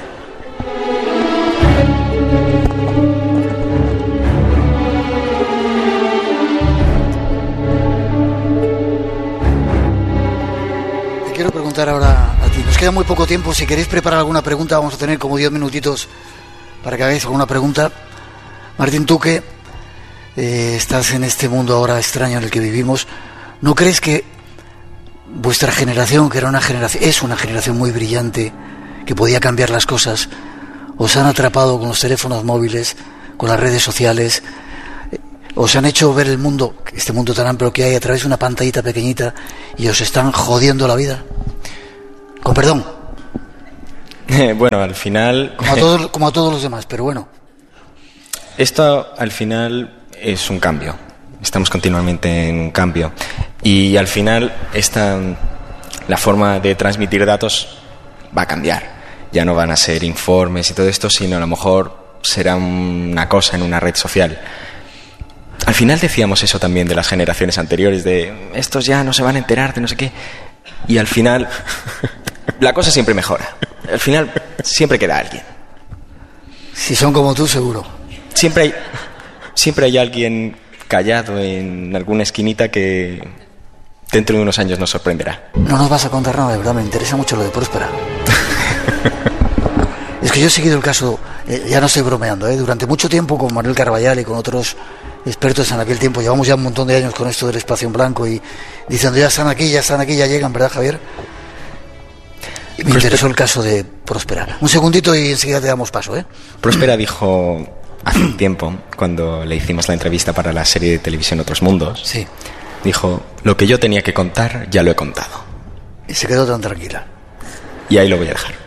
Speaker 1: Quiero preguntar ahora a ti. Nos queda muy poco tiempo. Si queréis preparar alguna pregunta, vamos a tener como 10 minutitos para que hagáis alguna pregunta. Martín, tú que estás en este mundo ahora extraño en el que vivimos, ¿no crees que vuestra generación, que es una generación muy brillante, que podía cambiar las cosas, os han atrapado con los teléfonos móviles, con las redes sociales, os han hecho ver el mundo, este mundo tan amplio que hay, a través de una pantallita pequeñita, y os están jodiendo la vida? Con perdón.
Speaker 4: Bueno, al final...
Speaker 1: Como a todos los demás, pero bueno.
Speaker 4: Esto al final es un cambio. Estamos continuamente en un cambio. Y al final la forma de transmitir datos va a cambiar. Ya no van a ser informes y todo esto, sino a lo mejor será una cosa en una red social. Al final decíamos eso también de las generaciones anteriores, de estos ya no se van a enterar de no sé qué. Y al final la cosa siempre mejora. Al final siempre queda alguien.
Speaker 1: Si son como tú, seguro.
Speaker 4: Siempre hay alguien callado en alguna esquinita que dentro de unos años nos sorprenderá.
Speaker 1: No nos vas a contar nada, de verdad, me interesa mucho lo de Próspera. Es que yo he seguido el caso, ya no estoy bromeando, durante mucho tiempo con Manuel Carballal y con otros expertos en aquel tiempo. Llevamos ya un montón de años con esto del espacio en blanco y diciendo ya están aquí, ya llegan, ¿verdad, Javier? Y me interesó el caso de Próspera. Un segundito y enseguida te damos paso,
Speaker 4: Próspera dijo hace un tiempo, cuando le hicimos la entrevista para la serie de televisión Otros Mundos,
Speaker 1: sí,
Speaker 4: dijo: lo que yo tenía que contar ya lo he contado.
Speaker 1: Y se quedó tan tranquila.
Speaker 4: Y ahí lo voy a dejar.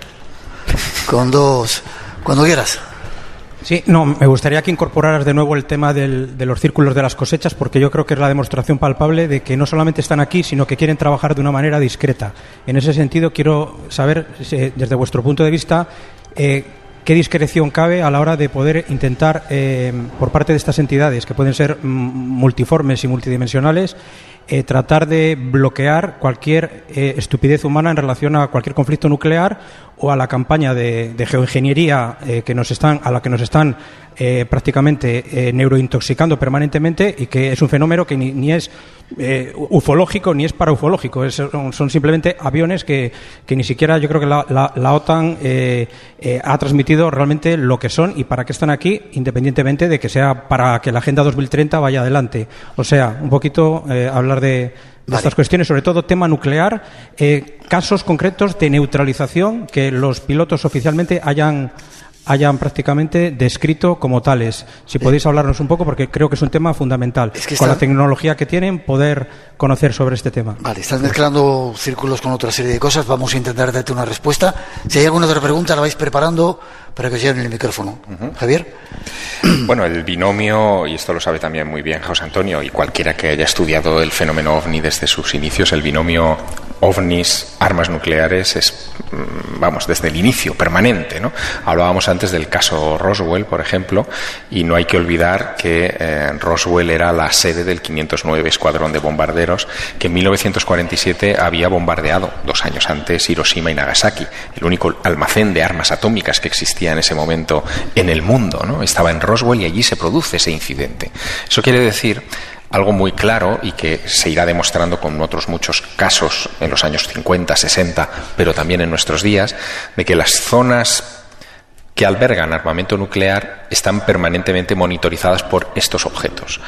Speaker 1: Cuando quieras.
Speaker 6: Sí, no, me gustaría que incorporaras de nuevo el tema de los círculos de las cosechas, porque yo creo que es la demostración palpable de que no solamente están aquí, sino que quieren trabajar de una manera discreta. En ese sentido, quiero saber, desde vuestro punto de vista, qué discreción cabe a la hora de poder intentar, por parte de estas entidades, que pueden ser multiformes y multidimensionales, tratar de bloquear cualquier estupidez humana en relación a cualquier conflicto nuclear o a la campaña de geoingeniería a la que nos están prácticamente neurointoxicando permanentemente, y que es un fenómeno que ni es ufológico ni es paraufológico. Son simplemente aviones que ni siquiera yo creo que la OTAN ha transmitido realmente lo que son y para qué están aquí, independientemente de que sea para que la Agenda 2030 vaya adelante. O sea, un poquito hablar de estas cuestiones, sobre todo tema nuclear, casos concretos de neutralización que los pilotos oficialmente hayan prácticamente descrito como tales. Si podéis hablarnos un poco, porque creo que es un tema fundamental. Con la tecnología que tienen, poder conocer sobre este tema. Vale,
Speaker 1: estás mezclando círculos con otra serie de cosas. Vamos a intentar darte una respuesta. Si hay alguna otra pregunta, la vais preparando para que os lleven el micrófono. Javier.
Speaker 2: Bueno, el binomio, y esto lo sabe también muy bien José Antonio, y cualquiera que haya estudiado el fenómeno OVNI desde sus inicios, el binomio OVNIs, armas nucleares, es, desde el inicio, permanente, ¿no? Hablábamos antes del caso Roswell, por ejemplo, y no hay que olvidar que Roswell era la sede del 509 Escuadrón de Bombarderos, que en 1947 había bombardeado 2 años antes Hiroshima y Nagasaki, el único almacén de armas atómicas que existía en ese momento en el mundo, ¿no? Estaba en Roswell y allí se produce ese incidente. Eso quiere decir algo muy claro, y que se irá demostrando con otros muchos casos en los años 50, 60, pero también en nuestros días, de que las zonas que albergan armamento nuclear están permanentemente monitorizadas por estos objetos.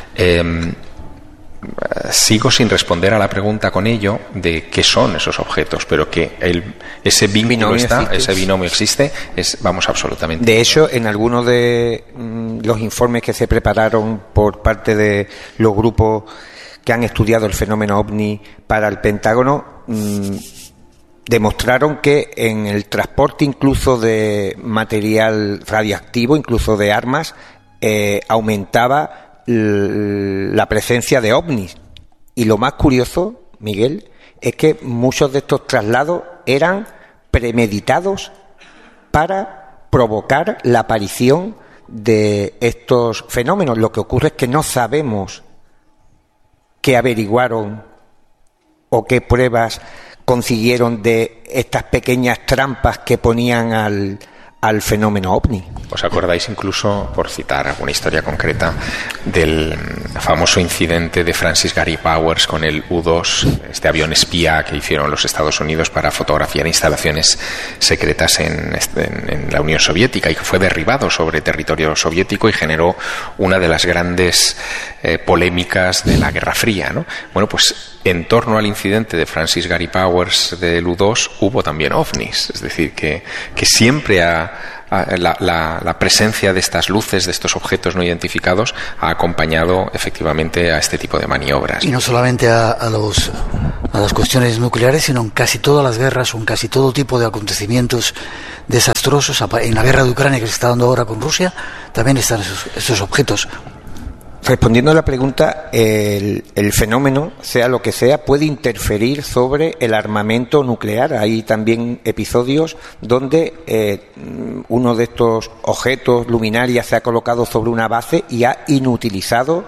Speaker 2: Sigo sin responder a la pregunta con ello de qué son esos objetos, pero que ese vínculo ese binomio existe, absolutamente.
Speaker 3: De hecho, en algunos de los informes que se prepararon por parte de los grupos que han estudiado el fenómeno OVNI para el Pentágono, demostraron que en el transporte incluso de material radiactivo, incluso de armas, aumentaba la presencia de ovnis. Y lo más curioso, Miguel, es que muchos de estos traslados eran premeditados para provocar la aparición de estos fenómenos. Lo que ocurre es que no sabemos qué averiguaron o qué pruebas consiguieron de estas pequeñas trampas que ponían al fenómeno ovni.
Speaker 2: ¿Os acordáis incluso, por citar alguna historia concreta, del famoso incidente de Francis Gary Powers con el U-2, este avión espía que hicieron los Estados Unidos para fotografiar instalaciones secretas en la Unión Soviética, y que fue derribado sobre territorio soviético y generó una de las grandes polémicas de la Guerra Fría, ¿no? Bueno, pues en torno al incidente de Francis Gary Powers del U-2 hubo también ovnis, es decir, que siempre la presencia de estas luces, de estos objetos no identificados, ha acompañado efectivamente a este tipo de maniobras.
Speaker 1: Y no solamente a las cuestiones nucleares, sino en casi todas las guerras o en casi todo tipo de acontecimientos desastrosos. En la guerra de Ucrania que se está dando ahora con Rusia, también están esos objetos.
Speaker 3: Respondiendo a la pregunta, el fenómeno, sea lo que sea, puede interferir sobre el armamento nuclear. Hay también episodios donde uno de estos objetos, luminarias, se ha colocado sobre una base y ha inutilizado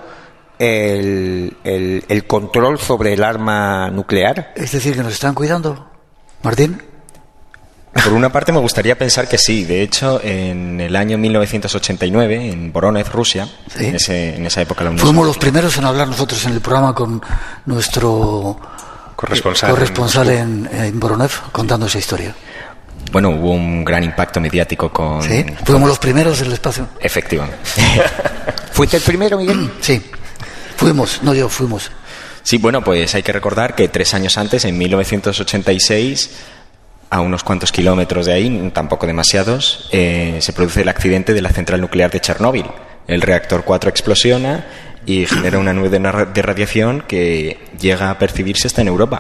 Speaker 3: el control sobre el arma nuclear.
Speaker 1: Es decir, que nos están cuidando, Martín.
Speaker 4: Por una parte me gustaría pensar que sí. De hecho, en el año 1989, en Voronezh, Rusia, ¿sí? en esa época la Unión
Speaker 1: Fuimos
Speaker 4: Soviética.
Speaker 1: los primeros en hablar nosotros en el programa con nuestro corresponsal en Voronezh, contando esa historia.
Speaker 4: Bueno, hubo un gran impacto mediático con...
Speaker 1: Sí, fuimos los primeros en el espacio.
Speaker 4: Efectivamente.
Speaker 3: ¿Fuiste el primero, Miguel?
Speaker 1: Sí, fuimos.
Speaker 4: Sí, bueno, pues hay que recordar que 3 años antes, en 1986... a unos cuantos kilómetros de ahí, tampoco demasiados, se produce el accidente de la central nuclear de Chernóbil. El reactor 4 explosiona y genera una nube de radiación que llega a percibirse hasta en Europa.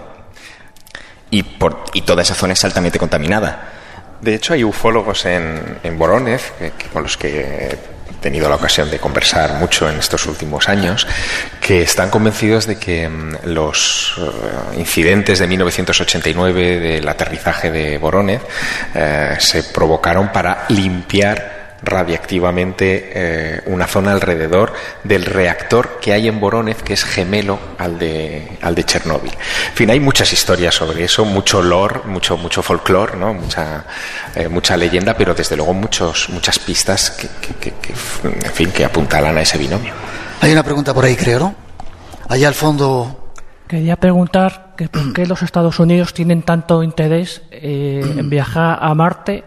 Speaker 4: Y toda esa zona es altamente contaminada.
Speaker 2: De hecho, hay ufólogos en Voronezh, con los que he tenido la ocasión de conversar mucho en estos últimos años, que están convencidos de que los incidentes de 1989 del aterrizaje de Voronezh se provocaron para limpiar radiactivamente una zona alrededor del reactor que hay en Voronezh, que es gemelo al de Chernóbil. En fin, hay muchas historias sobre eso, mucho lore, mucho folclore, ¿no? Mucha leyenda, pero desde luego muchas pistas que apuntalan a ese binomio.
Speaker 1: Hay una pregunta por ahí, creo, ¿no? Allá al fondo.
Speaker 7: Quería preguntar que por qué los Estados Unidos tienen tanto interés en viajar a Marte.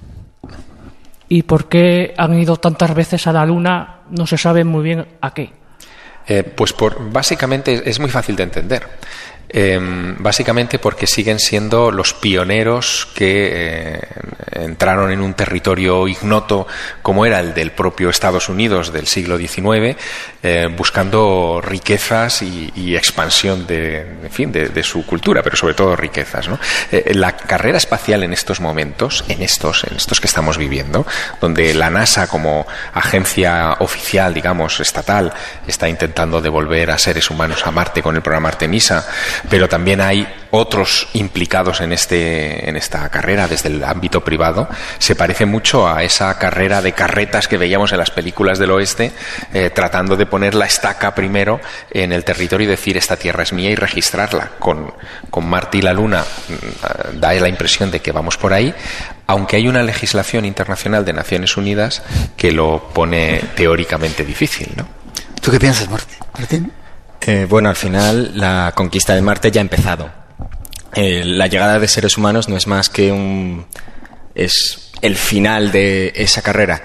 Speaker 7: ¿Y por qué han ido tantas veces a la Luna? No se sabe muy bien a qué.
Speaker 2: Pues básicamente es muy fácil de entender. Básicamente porque siguen siendo los pioneros que entraron en un territorio ignoto como era el del propio Estados Unidos del siglo XIX, buscando riquezas y expansión de su cultura, pero sobre todo riquezas, ¿no? La carrera espacial en estos momentos, en estos que estamos viviendo, donde la NASA como agencia oficial, digamos, estatal, está intentando devolver a seres humanos a Marte con el programa Artemisa, pero también hay otros implicados en esta carrera desde el ámbito privado. Se parece mucho a esa carrera de carretas que veíamos en las películas del oeste, tratando de poner la estaca primero en el territorio y decir esta tierra es mía y registrarla. Con Marte y la Luna da la impresión de que vamos por ahí, aunque hay una legislación internacional de Naciones Unidas que lo pone teóricamente difícil, ¿no?
Speaker 1: ¿Tú qué piensas, Martín?
Speaker 4: Bueno, al final la conquista de Marte ya ha empezado. La llegada de seres humanos no es más que es el final de esa carrera.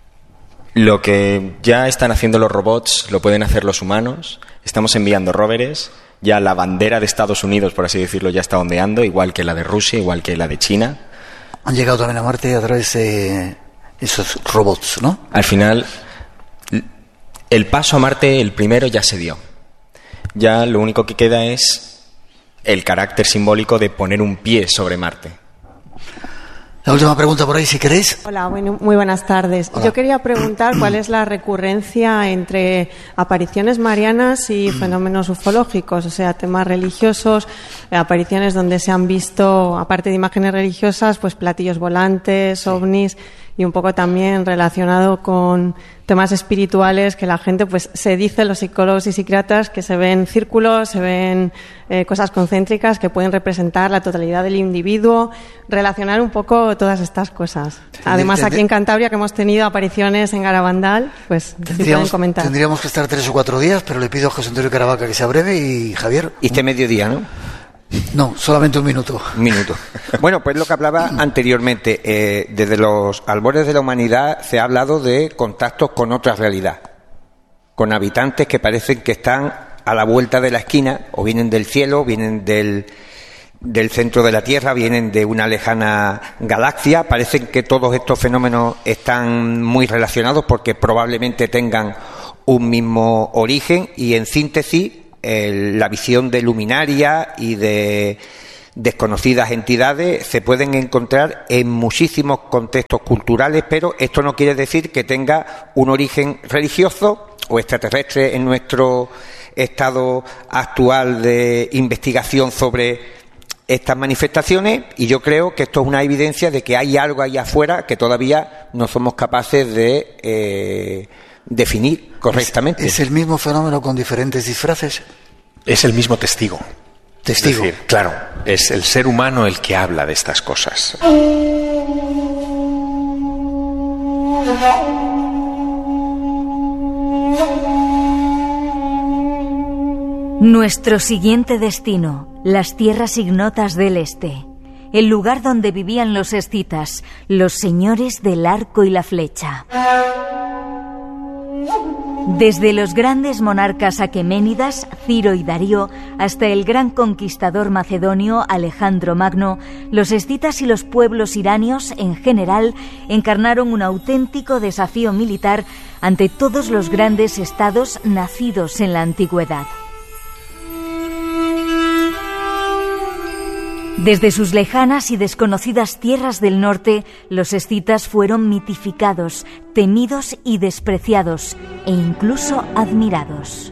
Speaker 4: Lo que ya están haciendo los robots lo pueden hacer los humanos. Estamos enviando rovers. Ya la bandera de Estados Unidos, por así decirlo, ya está ondeando, igual que la de Rusia, igual que la de China.
Speaker 1: Han llegado también a Marte a través de esos robots, ¿no?
Speaker 4: Al final, el paso a Marte, el primero, ya se dio. Ya lo único que queda es el carácter simbólico de poner un pie sobre Marte.
Speaker 1: La última pregunta por ahí, si queréis.
Speaker 8: Hola, muy buenas tardes.
Speaker 1: Hola.
Speaker 8: Yo quería preguntar cuál es la recurrencia entre apariciones marianas y fenómenos ufológicos, o sea, temas religiosos, apariciones donde se han visto, aparte de imágenes religiosas, pues platillos volantes, ovnis. y un poco también relacionado con temas espirituales, que la gente pues se dice, los psicólogos y psiquiatras, que se ven círculos, se ven cosas concéntricas que pueden representar la totalidad del individuo, relacionar un poco todas estas cosas. Además, aquí en Cantabria, que hemos tenido apariciones en Garabandal, pues sí pueden comentar.
Speaker 1: Tendríamos que estar 3 o 4 días, pero le pido a José Antonio Caravaca que sea breve y Javier.
Speaker 3: Y este mediodía, ¿no?
Speaker 1: No, solamente un minuto.
Speaker 3: Un minuto. Bueno, pues lo que hablaba anteriormente, desde los albores de la humanidad se ha hablado de contactos con otra realidad, con habitantes que parecen que están a la vuelta de la esquina, o vienen del cielo, vienen del centro de la Tierra, vienen de una lejana galaxia. Parecen que todos estos fenómenos están muy relacionados porque probablemente tengan un mismo origen, y en síntesis la visión de luminaria y de desconocidas entidades se pueden encontrar en muchísimos contextos culturales, pero esto no quiere decir que tenga un origen religioso o extraterrestre en nuestro estado actual de investigación sobre estas manifestaciones, y yo creo que esto es una evidencia de que hay algo ahí afuera que todavía no somos capaces de definir correctamente.
Speaker 1: ¿Es el mismo fenómeno con diferentes disfraces?
Speaker 2: Es el mismo testigo.
Speaker 1: Testigo.
Speaker 2: Es decir, claro, es el ser humano el que habla de estas cosas.
Speaker 9: Nuestro siguiente destino, las tierras ignotas del este, el lugar donde vivían los escitas, los señores del arco y la flecha. Desde los grandes monarcas aqueménidas, Ciro y Darío, hasta el gran conquistador macedonio Alejandro Magno, los escitas y los pueblos iranios en general encarnaron un auténtico desafío militar ante todos los grandes estados nacidos en la antigüedad. Desde sus lejanas y desconocidas tierras del norte, los escitas fueron mitificados, temidos y despreciados, e incluso admirados.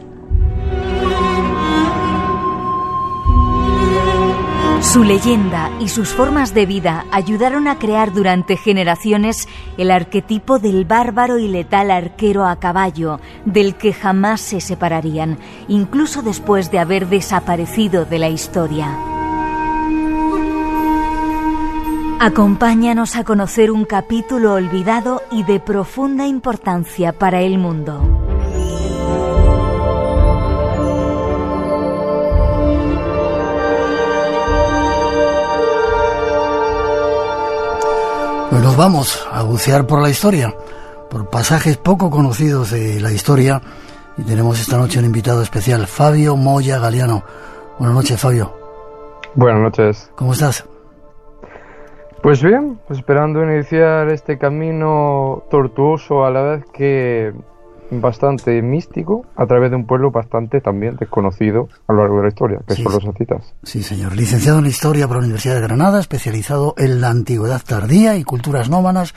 Speaker 9: Su leyenda y sus formas de vida ayudaron a crear durante generaciones el arquetipo del bárbaro y letal arquero a caballo, del que jamás se separarían, incluso después de haber desaparecido de la historia. Acompáñanos a conocer un capítulo olvidado y de profunda importancia para el mundo.
Speaker 1: Pues nos vamos a bucear por la historia, por pasajes poco conocidos de la historia, y tenemos esta noche un invitado especial, Fabio Moya Galiano. Buenas noches, Fabio.
Speaker 10: Buenas noches.
Speaker 1: ¿Cómo estás?
Speaker 10: Pues bien, esperando iniciar este camino tortuoso, a la vez que bastante místico, a través de un pueblo bastante también desconocido a lo largo de la historia, que son los escitas.
Speaker 1: Sí, señor. Licenciado en Historia por la Universidad de Granada, especializado en la antigüedad tardía y culturas nómadas,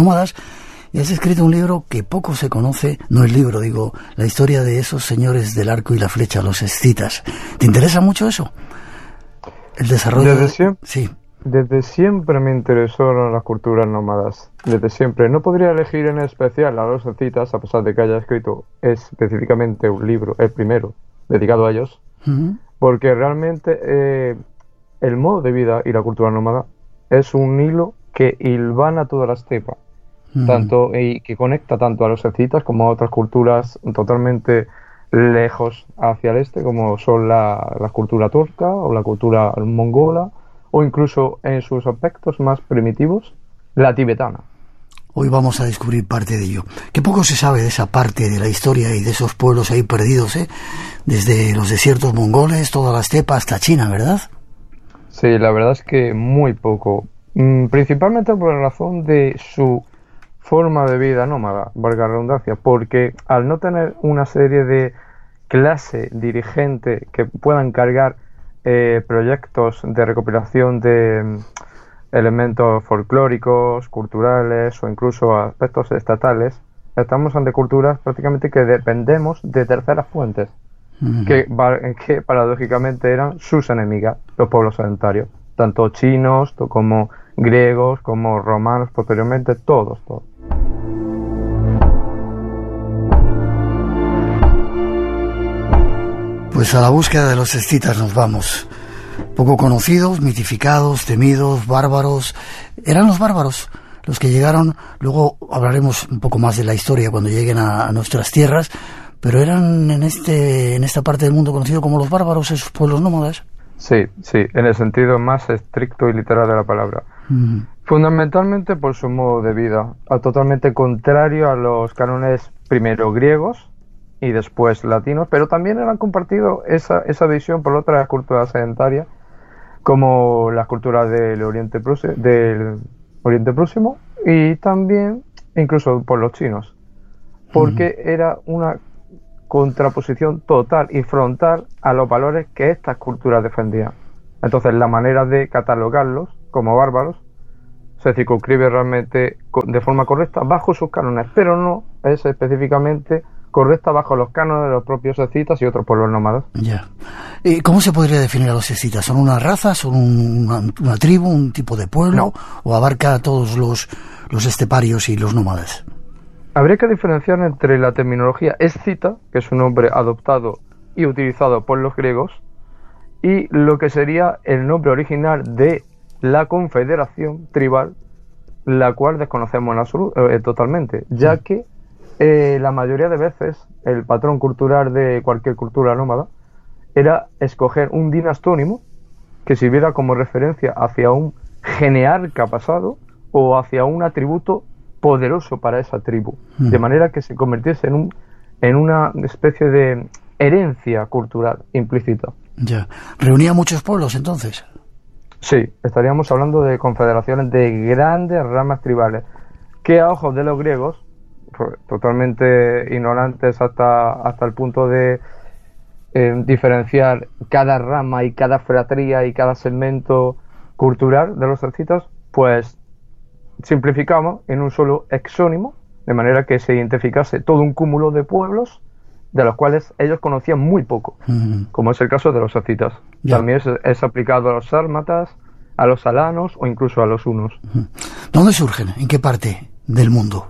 Speaker 1: y has escrito un libro que poco se conoce, no el libro, digo, la historia de esos señores del arco y la flecha, los escitas. ¿Te interesa mucho eso? El desarrollo Sí.
Speaker 10: Desde siempre me interesó las culturas nómadas, desde siempre. No podría elegir en especial a los escitas, a pesar de que haya escrito específicamente un libro, el primero, dedicado a ellos, porque realmente el modo de vida y la cultura nómada es un hilo que hilvana toda la estepa, y que conecta tanto a los escitas como a otras culturas totalmente lejos hacia el este, como son la cultura turca o la cultura mongola, o incluso en sus aspectos más primitivos, la tibetana.
Speaker 1: Hoy vamos a descubrir parte de ello. Qué poco se sabe de esa parte de la historia y de esos pueblos ahí perdidos, desde los desiertos mongoles, toda la estepa hasta China, ¿verdad?
Speaker 10: Sí, la verdad es que muy poco. Principalmente por la razón de su forma de vida nómada, valga la redundancia, porque al no tener una serie de clase dirigente que puedan cargar proyectos de recopilación de elementos folclóricos, culturales o incluso aspectos estatales, estamos ante culturas prácticamente que dependemos de terceras fuentes, que paradójicamente eran sus enemigas, los pueblos sedentarios. tanto chinos como griegos, como romanos posteriormente, todos.
Speaker 1: Pues a la búsqueda de los escitas nos vamos. Poco conocidos, mitificados, temidos, bárbaros. Eran los bárbaros los que llegaron. Luego hablaremos un poco más de la historia cuando lleguen a nuestras tierras, pero eran en esta parte del mundo conocido como los bárbaros, esos pueblos nómadas.
Speaker 10: Sí, en el sentido más estricto y literal de la palabra. Fundamentalmente por su modo de vida, totalmente contrario a los cánones primero griegos y después latinos, pero también han compartido esa visión por otras culturas sedentarias, como las culturas del Oriente Próximo y también incluso por los chinos, porque era una contraposición total y frontal a los valores que estas culturas defendían. Entonces la manera de catalogarlos como bárbaros se circunscribe realmente de forma correcta bajo sus cánones, pero no es específicamente correcta bajo los cánones de los propios escitas y otros pueblos nómadas.
Speaker 1: Ya. ¿Cómo se podría definir a los escitas? ¿Son una raza? ¿Son una tribu? ¿Un tipo de pueblo?
Speaker 10: No.
Speaker 1: ¿O abarca a todos los esteparios y los nómadas?
Speaker 10: Habría que diferenciar entre la terminología escita, que es un nombre adoptado y utilizado por los griegos, y lo que sería el nombre original de la confederación tribal, la cual desconocemos en absoluto, totalmente, ya que la mayoría de veces el patrón cultural de cualquier cultura nómada era escoger un dinastónimo que sirviera como referencia hacia un genearca pasado o hacia un atributo poderoso para esa tribu, de manera que se convirtiese en una especie de herencia cultural implícita.
Speaker 1: Ya. ¿Reunía muchos pueblos entonces?
Speaker 10: Sí, estaríamos hablando de confederaciones de grandes ramas tribales que a ojos de los griegos, totalmente ignorantes hasta el punto de diferenciar cada rama y cada fratría y cada segmento cultural de los escitas, pues simplificamos en un solo exónimo, de manera que se identificase todo un cúmulo de pueblos de los cuales ellos conocían muy poco, como es el caso de los escitas. También es aplicado a los sármatas, a los alanos o incluso a los hunos.
Speaker 1: ¿Dónde surgen? ¿En qué parte del mundo?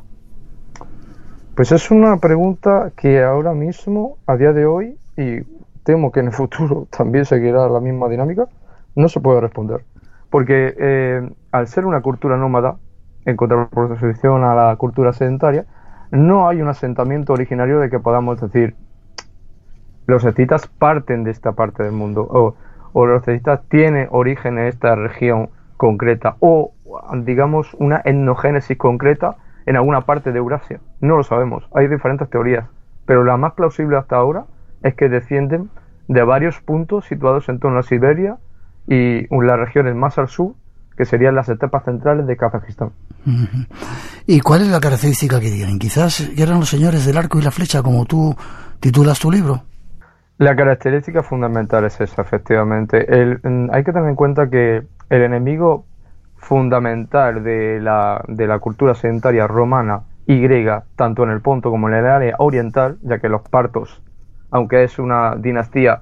Speaker 10: Pues es una pregunta que ahora mismo, a día de hoy, y temo que en el futuro también seguirá la misma dinámica, no se puede responder. Porque al ser una cultura nómada, en contraposición a la cultura sedentaria, no hay un asentamiento originario de que podamos decir los escitas parten de esta parte del mundo, o los escitas tienen origen en esta región concreta, o digamos una etnogénesis concreta en alguna parte de Eurasia. No lo sabemos, hay diferentes teorías, pero la más plausible hasta ahora es que descienden de varios puntos situados en torno a Siberia y las regiones más al sur, que serían las estepas centrales de Kazajistán.
Speaker 1: ¿Y cuál es la característica que tienen? Quizás eran los señores del arco y la flecha, como tú titulas tu libro.
Speaker 10: La característica fundamental es esa, efectivamente. Hay que tener en cuenta que el enemigo fundamental de la cultura sedentaria romana y griega, tanto en el Ponto como en el área oriental, ya que los partos, aunque es una dinastía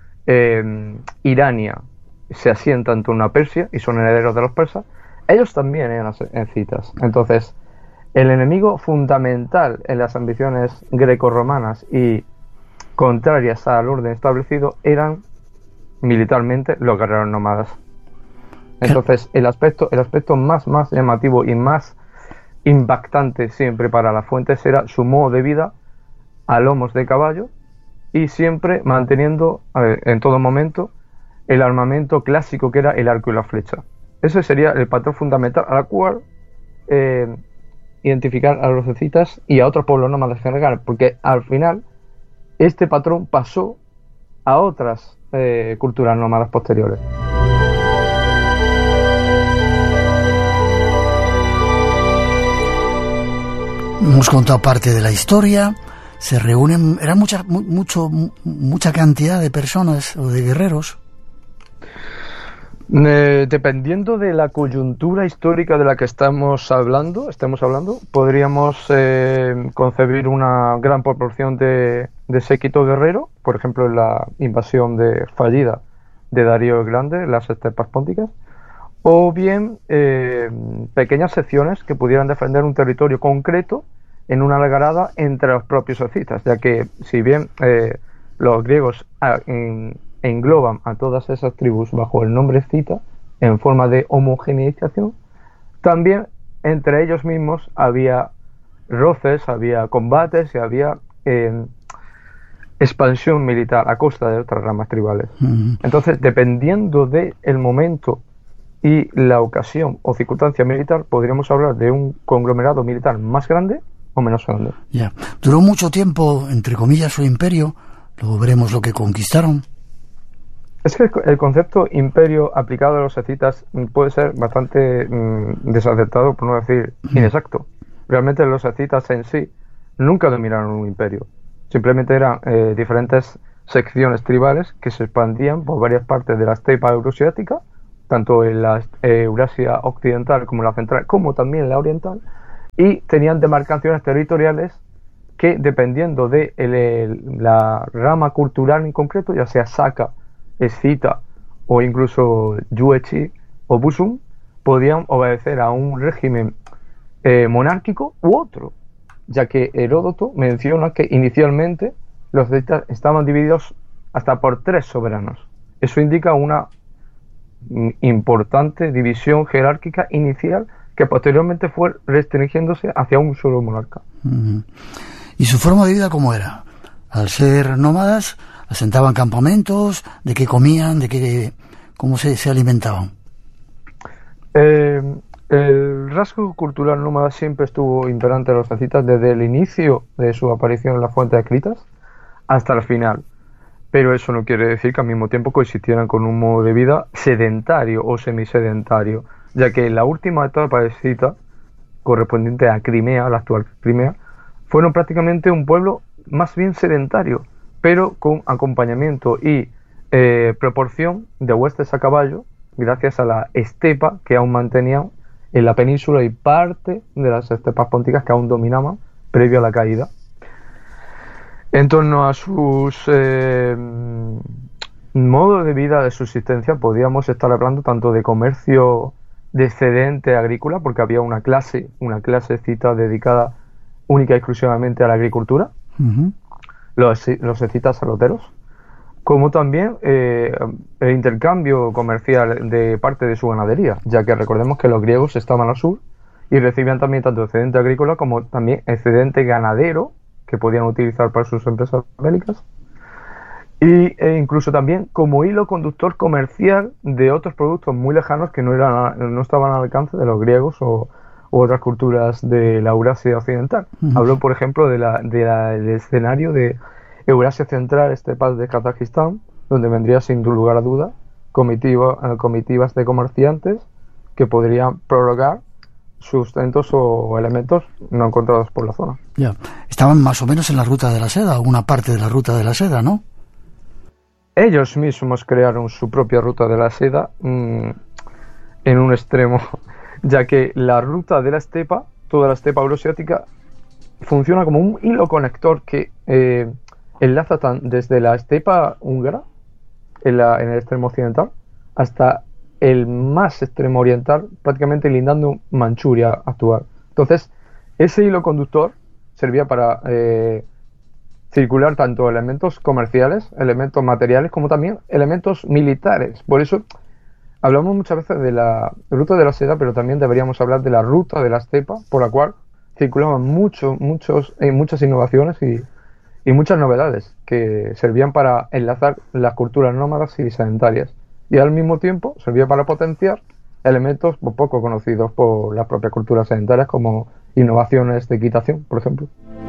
Speaker 10: irania, se asientan en una Persia y son herederos de los persas, ellos también eran escitas. Entonces, el enemigo fundamental en las ambiciones greco-romanas y contrarias al orden establecido eran militarmente los guerreros nómadas. Entonces, el aspecto más llamativo y más impactante siempre para las fuentes era su modo de vida a lomos de caballo y siempre manteniendo en todo momento el armamento clásico que era el arco y la flecha. Ese sería el patrón fundamental a la cual identificar a los escitas y a otros pueblos nómadas en general, porque al final este patrón pasó a otras culturas nómadas posteriores.
Speaker 1: Hemos contado parte de la historia. Se reúnen, eran mucha cantidad de personas o de guerreros.
Speaker 10: Dependiendo de la coyuntura histórica de la que estemos hablando, podríamos concebir una gran proporción de séquito guerrero, por ejemplo en la invasión fallida de Darío el Grande, las estepas pónticas, o bien pequeñas secciones que pudieran defender un territorio concreto en una algarada entre los propios escitas, ya que si bien los griegos engloban a todas esas tribus bajo el nombre escita en forma de homogeneización, también entre ellos mismos había roces, había combates y había expansión militar a costa de otras ramas tribales. Entonces, dependiendo del momento y la ocasión o circunstancia militar, podríamos hablar de un conglomerado militar más grande o menos grande.
Speaker 1: Ya. Duró mucho tiempo, entre comillas, su imperio. Luego veremos lo que conquistaron.
Speaker 10: Es que el concepto imperio aplicado a los escitas puede ser bastante desacertado, por no decir inexacto. Realmente los escitas en sí nunca dominaron un imperio. Simplemente eran diferentes secciones tribales que se expandían por varias partes de la estepa euroasiática, tanto en la Eurasia occidental como en la central, como también en la oriental, y tenían demarcaciones territoriales que, dependiendo de la rama cultural en concreto, ya sea Saka, escita o incluso Yuechi o Busum, podían obedecer a un régimen monárquico u otro, ya que Heródoto menciona que inicialmente los escitas estaban divididos hasta por 3 soberanos. Eso indica una importante división jerárquica inicial que posteriormente fue restringiéndose hacia un solo monarca.
Speaker 1: ¿Y su forma de vida cómo era? Al ser nómadas, asentaban campamentos, ¿de qué comían? ¿Cómo se alimentaban?
Speaker 10: El rasgo cultural nómada siempre estuvo imperante en los escitas desde el inicio de su aparición en la fuente de escritas hasta el final. Pero eso no quiere decir que al mismo tiempo coexistieran con un modo de vida sedentario o semisedentario, ya que la última etapa escita, correspondiente a Crimea, la actual Crimea, fueron prácticamente un pueblo más bien sedentario, pero con acompañamiento y proporción de huestes a caballo, gracias a la estepa que aún mantenían en la península y parte de las estepas pónticas que aún dominaban previo a la caída. En torno a sus modos de vida, de subsistencia, podíamos estar hablando tanto de comercio de excedente agrícola, porque había una clase escita dedicada única y exclusivamente a la agricultura, los escitas saloteros, como también el intercambio comercial de parte de su ganadería, ya que recordemos que los griegos estaban al sur y recibían también tanto excedente agrícola como también excedente ganadero que podían utilizar para sus empresas bélicas, e incluso también como hilo conductor comercial de otros productos muy lejanos que no estaban al alcance de los griegos u otras culturas de la Eurasia occidental. Hablo, por ejemplo, del escenario de Eurasia central, estepas de Kazajistán, donde vendría sin lugar a duda comitivas de comerciantes que podrían prorrogar sustentos o elementos no encontrados por la zona.
Speaker 1: Ya, estaban más o menos en la ruta de la seda, alguna parte de la ruta de la seda, ¿no?
Speaker 10: Ellos mismos crearon su propia ruta de la seda en un extremo, ya que la ruta de la estepa, toda la estepa euroasiática, funciona como un hilo conector que enlaza desde la estepa húngara, en el extremo occidental, hasta el más extremo oriental, prácticamente lindando Manchuria actual. Entonces, ese hilo conductor servía para circular tanto elementos comerciales, elementos materiales, como también elementos militares. Por eso hablamos muchas veces de la ruta de la seda, pero también deberíamos hablar de la ruta de la estepa, por la cual circulaban muchas innovaciones y muchas novedades que servían para enlazar las culturas nómadas y sedentarias, y al mismo tiempo servía para potenciar elementos poco conocidos por las propias culturas sedentarias, como innovaciones de equitación, por ejemplo.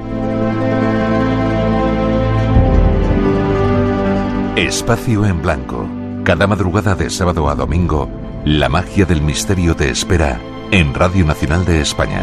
Speaker 5: Espacio en Blanco. Cada madrugada de sábado a domingo, la magia del misterio te espera en Radio Nacional de España.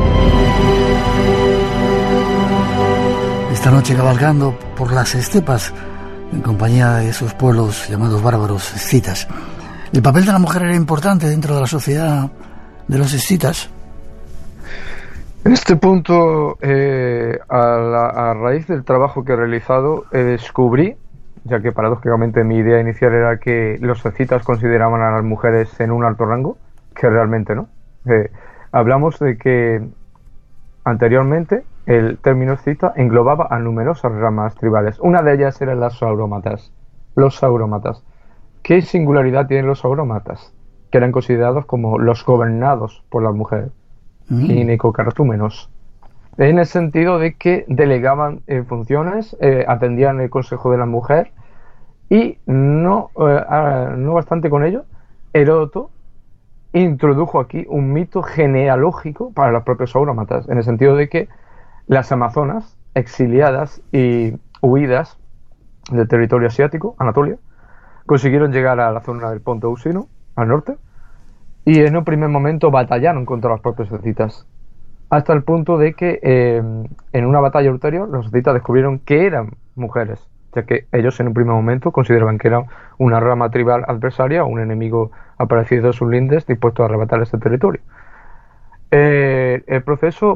Speaker 1: Esta noche cabalgando por las estepas en compañía de esos pueblos llamados bárbaros escitas. ¿El papel de la mujer era importante dentro de la sociedad de los escitas?
Speaker 10: En este punto, a raíz del trabajo que he realizado, descubrí ya que paradójicamente mi idea inicial era que los escitas consideraban a las mujeres en un alto rango, que realmente no. Hablamos de que anteriormente el término escita englobaba a numerosas ramas tribales. Una de ellas eran las saurómatas. Los saurómatas. ¿Qué singularidad tienen los saurómatas? Que eran considerados como los gobernados por las mujeres, ginecocartúmenos, en el sentido de que delegaban funciones, atendían el consejo de la mujer y no bastante con ello, Heródoto introdujo aquí un mito genealógico para los propios saurómatas, en el sentido de que las amazonas exiliadas y huidas del territorio asiático, Anatolia, consiguieron llegar a la zona del Ponto Eusino, al norte, y en un primer momento batallaron contra los propios escitas, hasta el punto de que en una batalla ulterior los escitas descubrieron que eran mujeres, ya que ellos en un primer momento consideraban que eran una rama tribal adversaria o un enemigo aparecido de sus lindes dispuesto a arrebatar este territorio. El proceso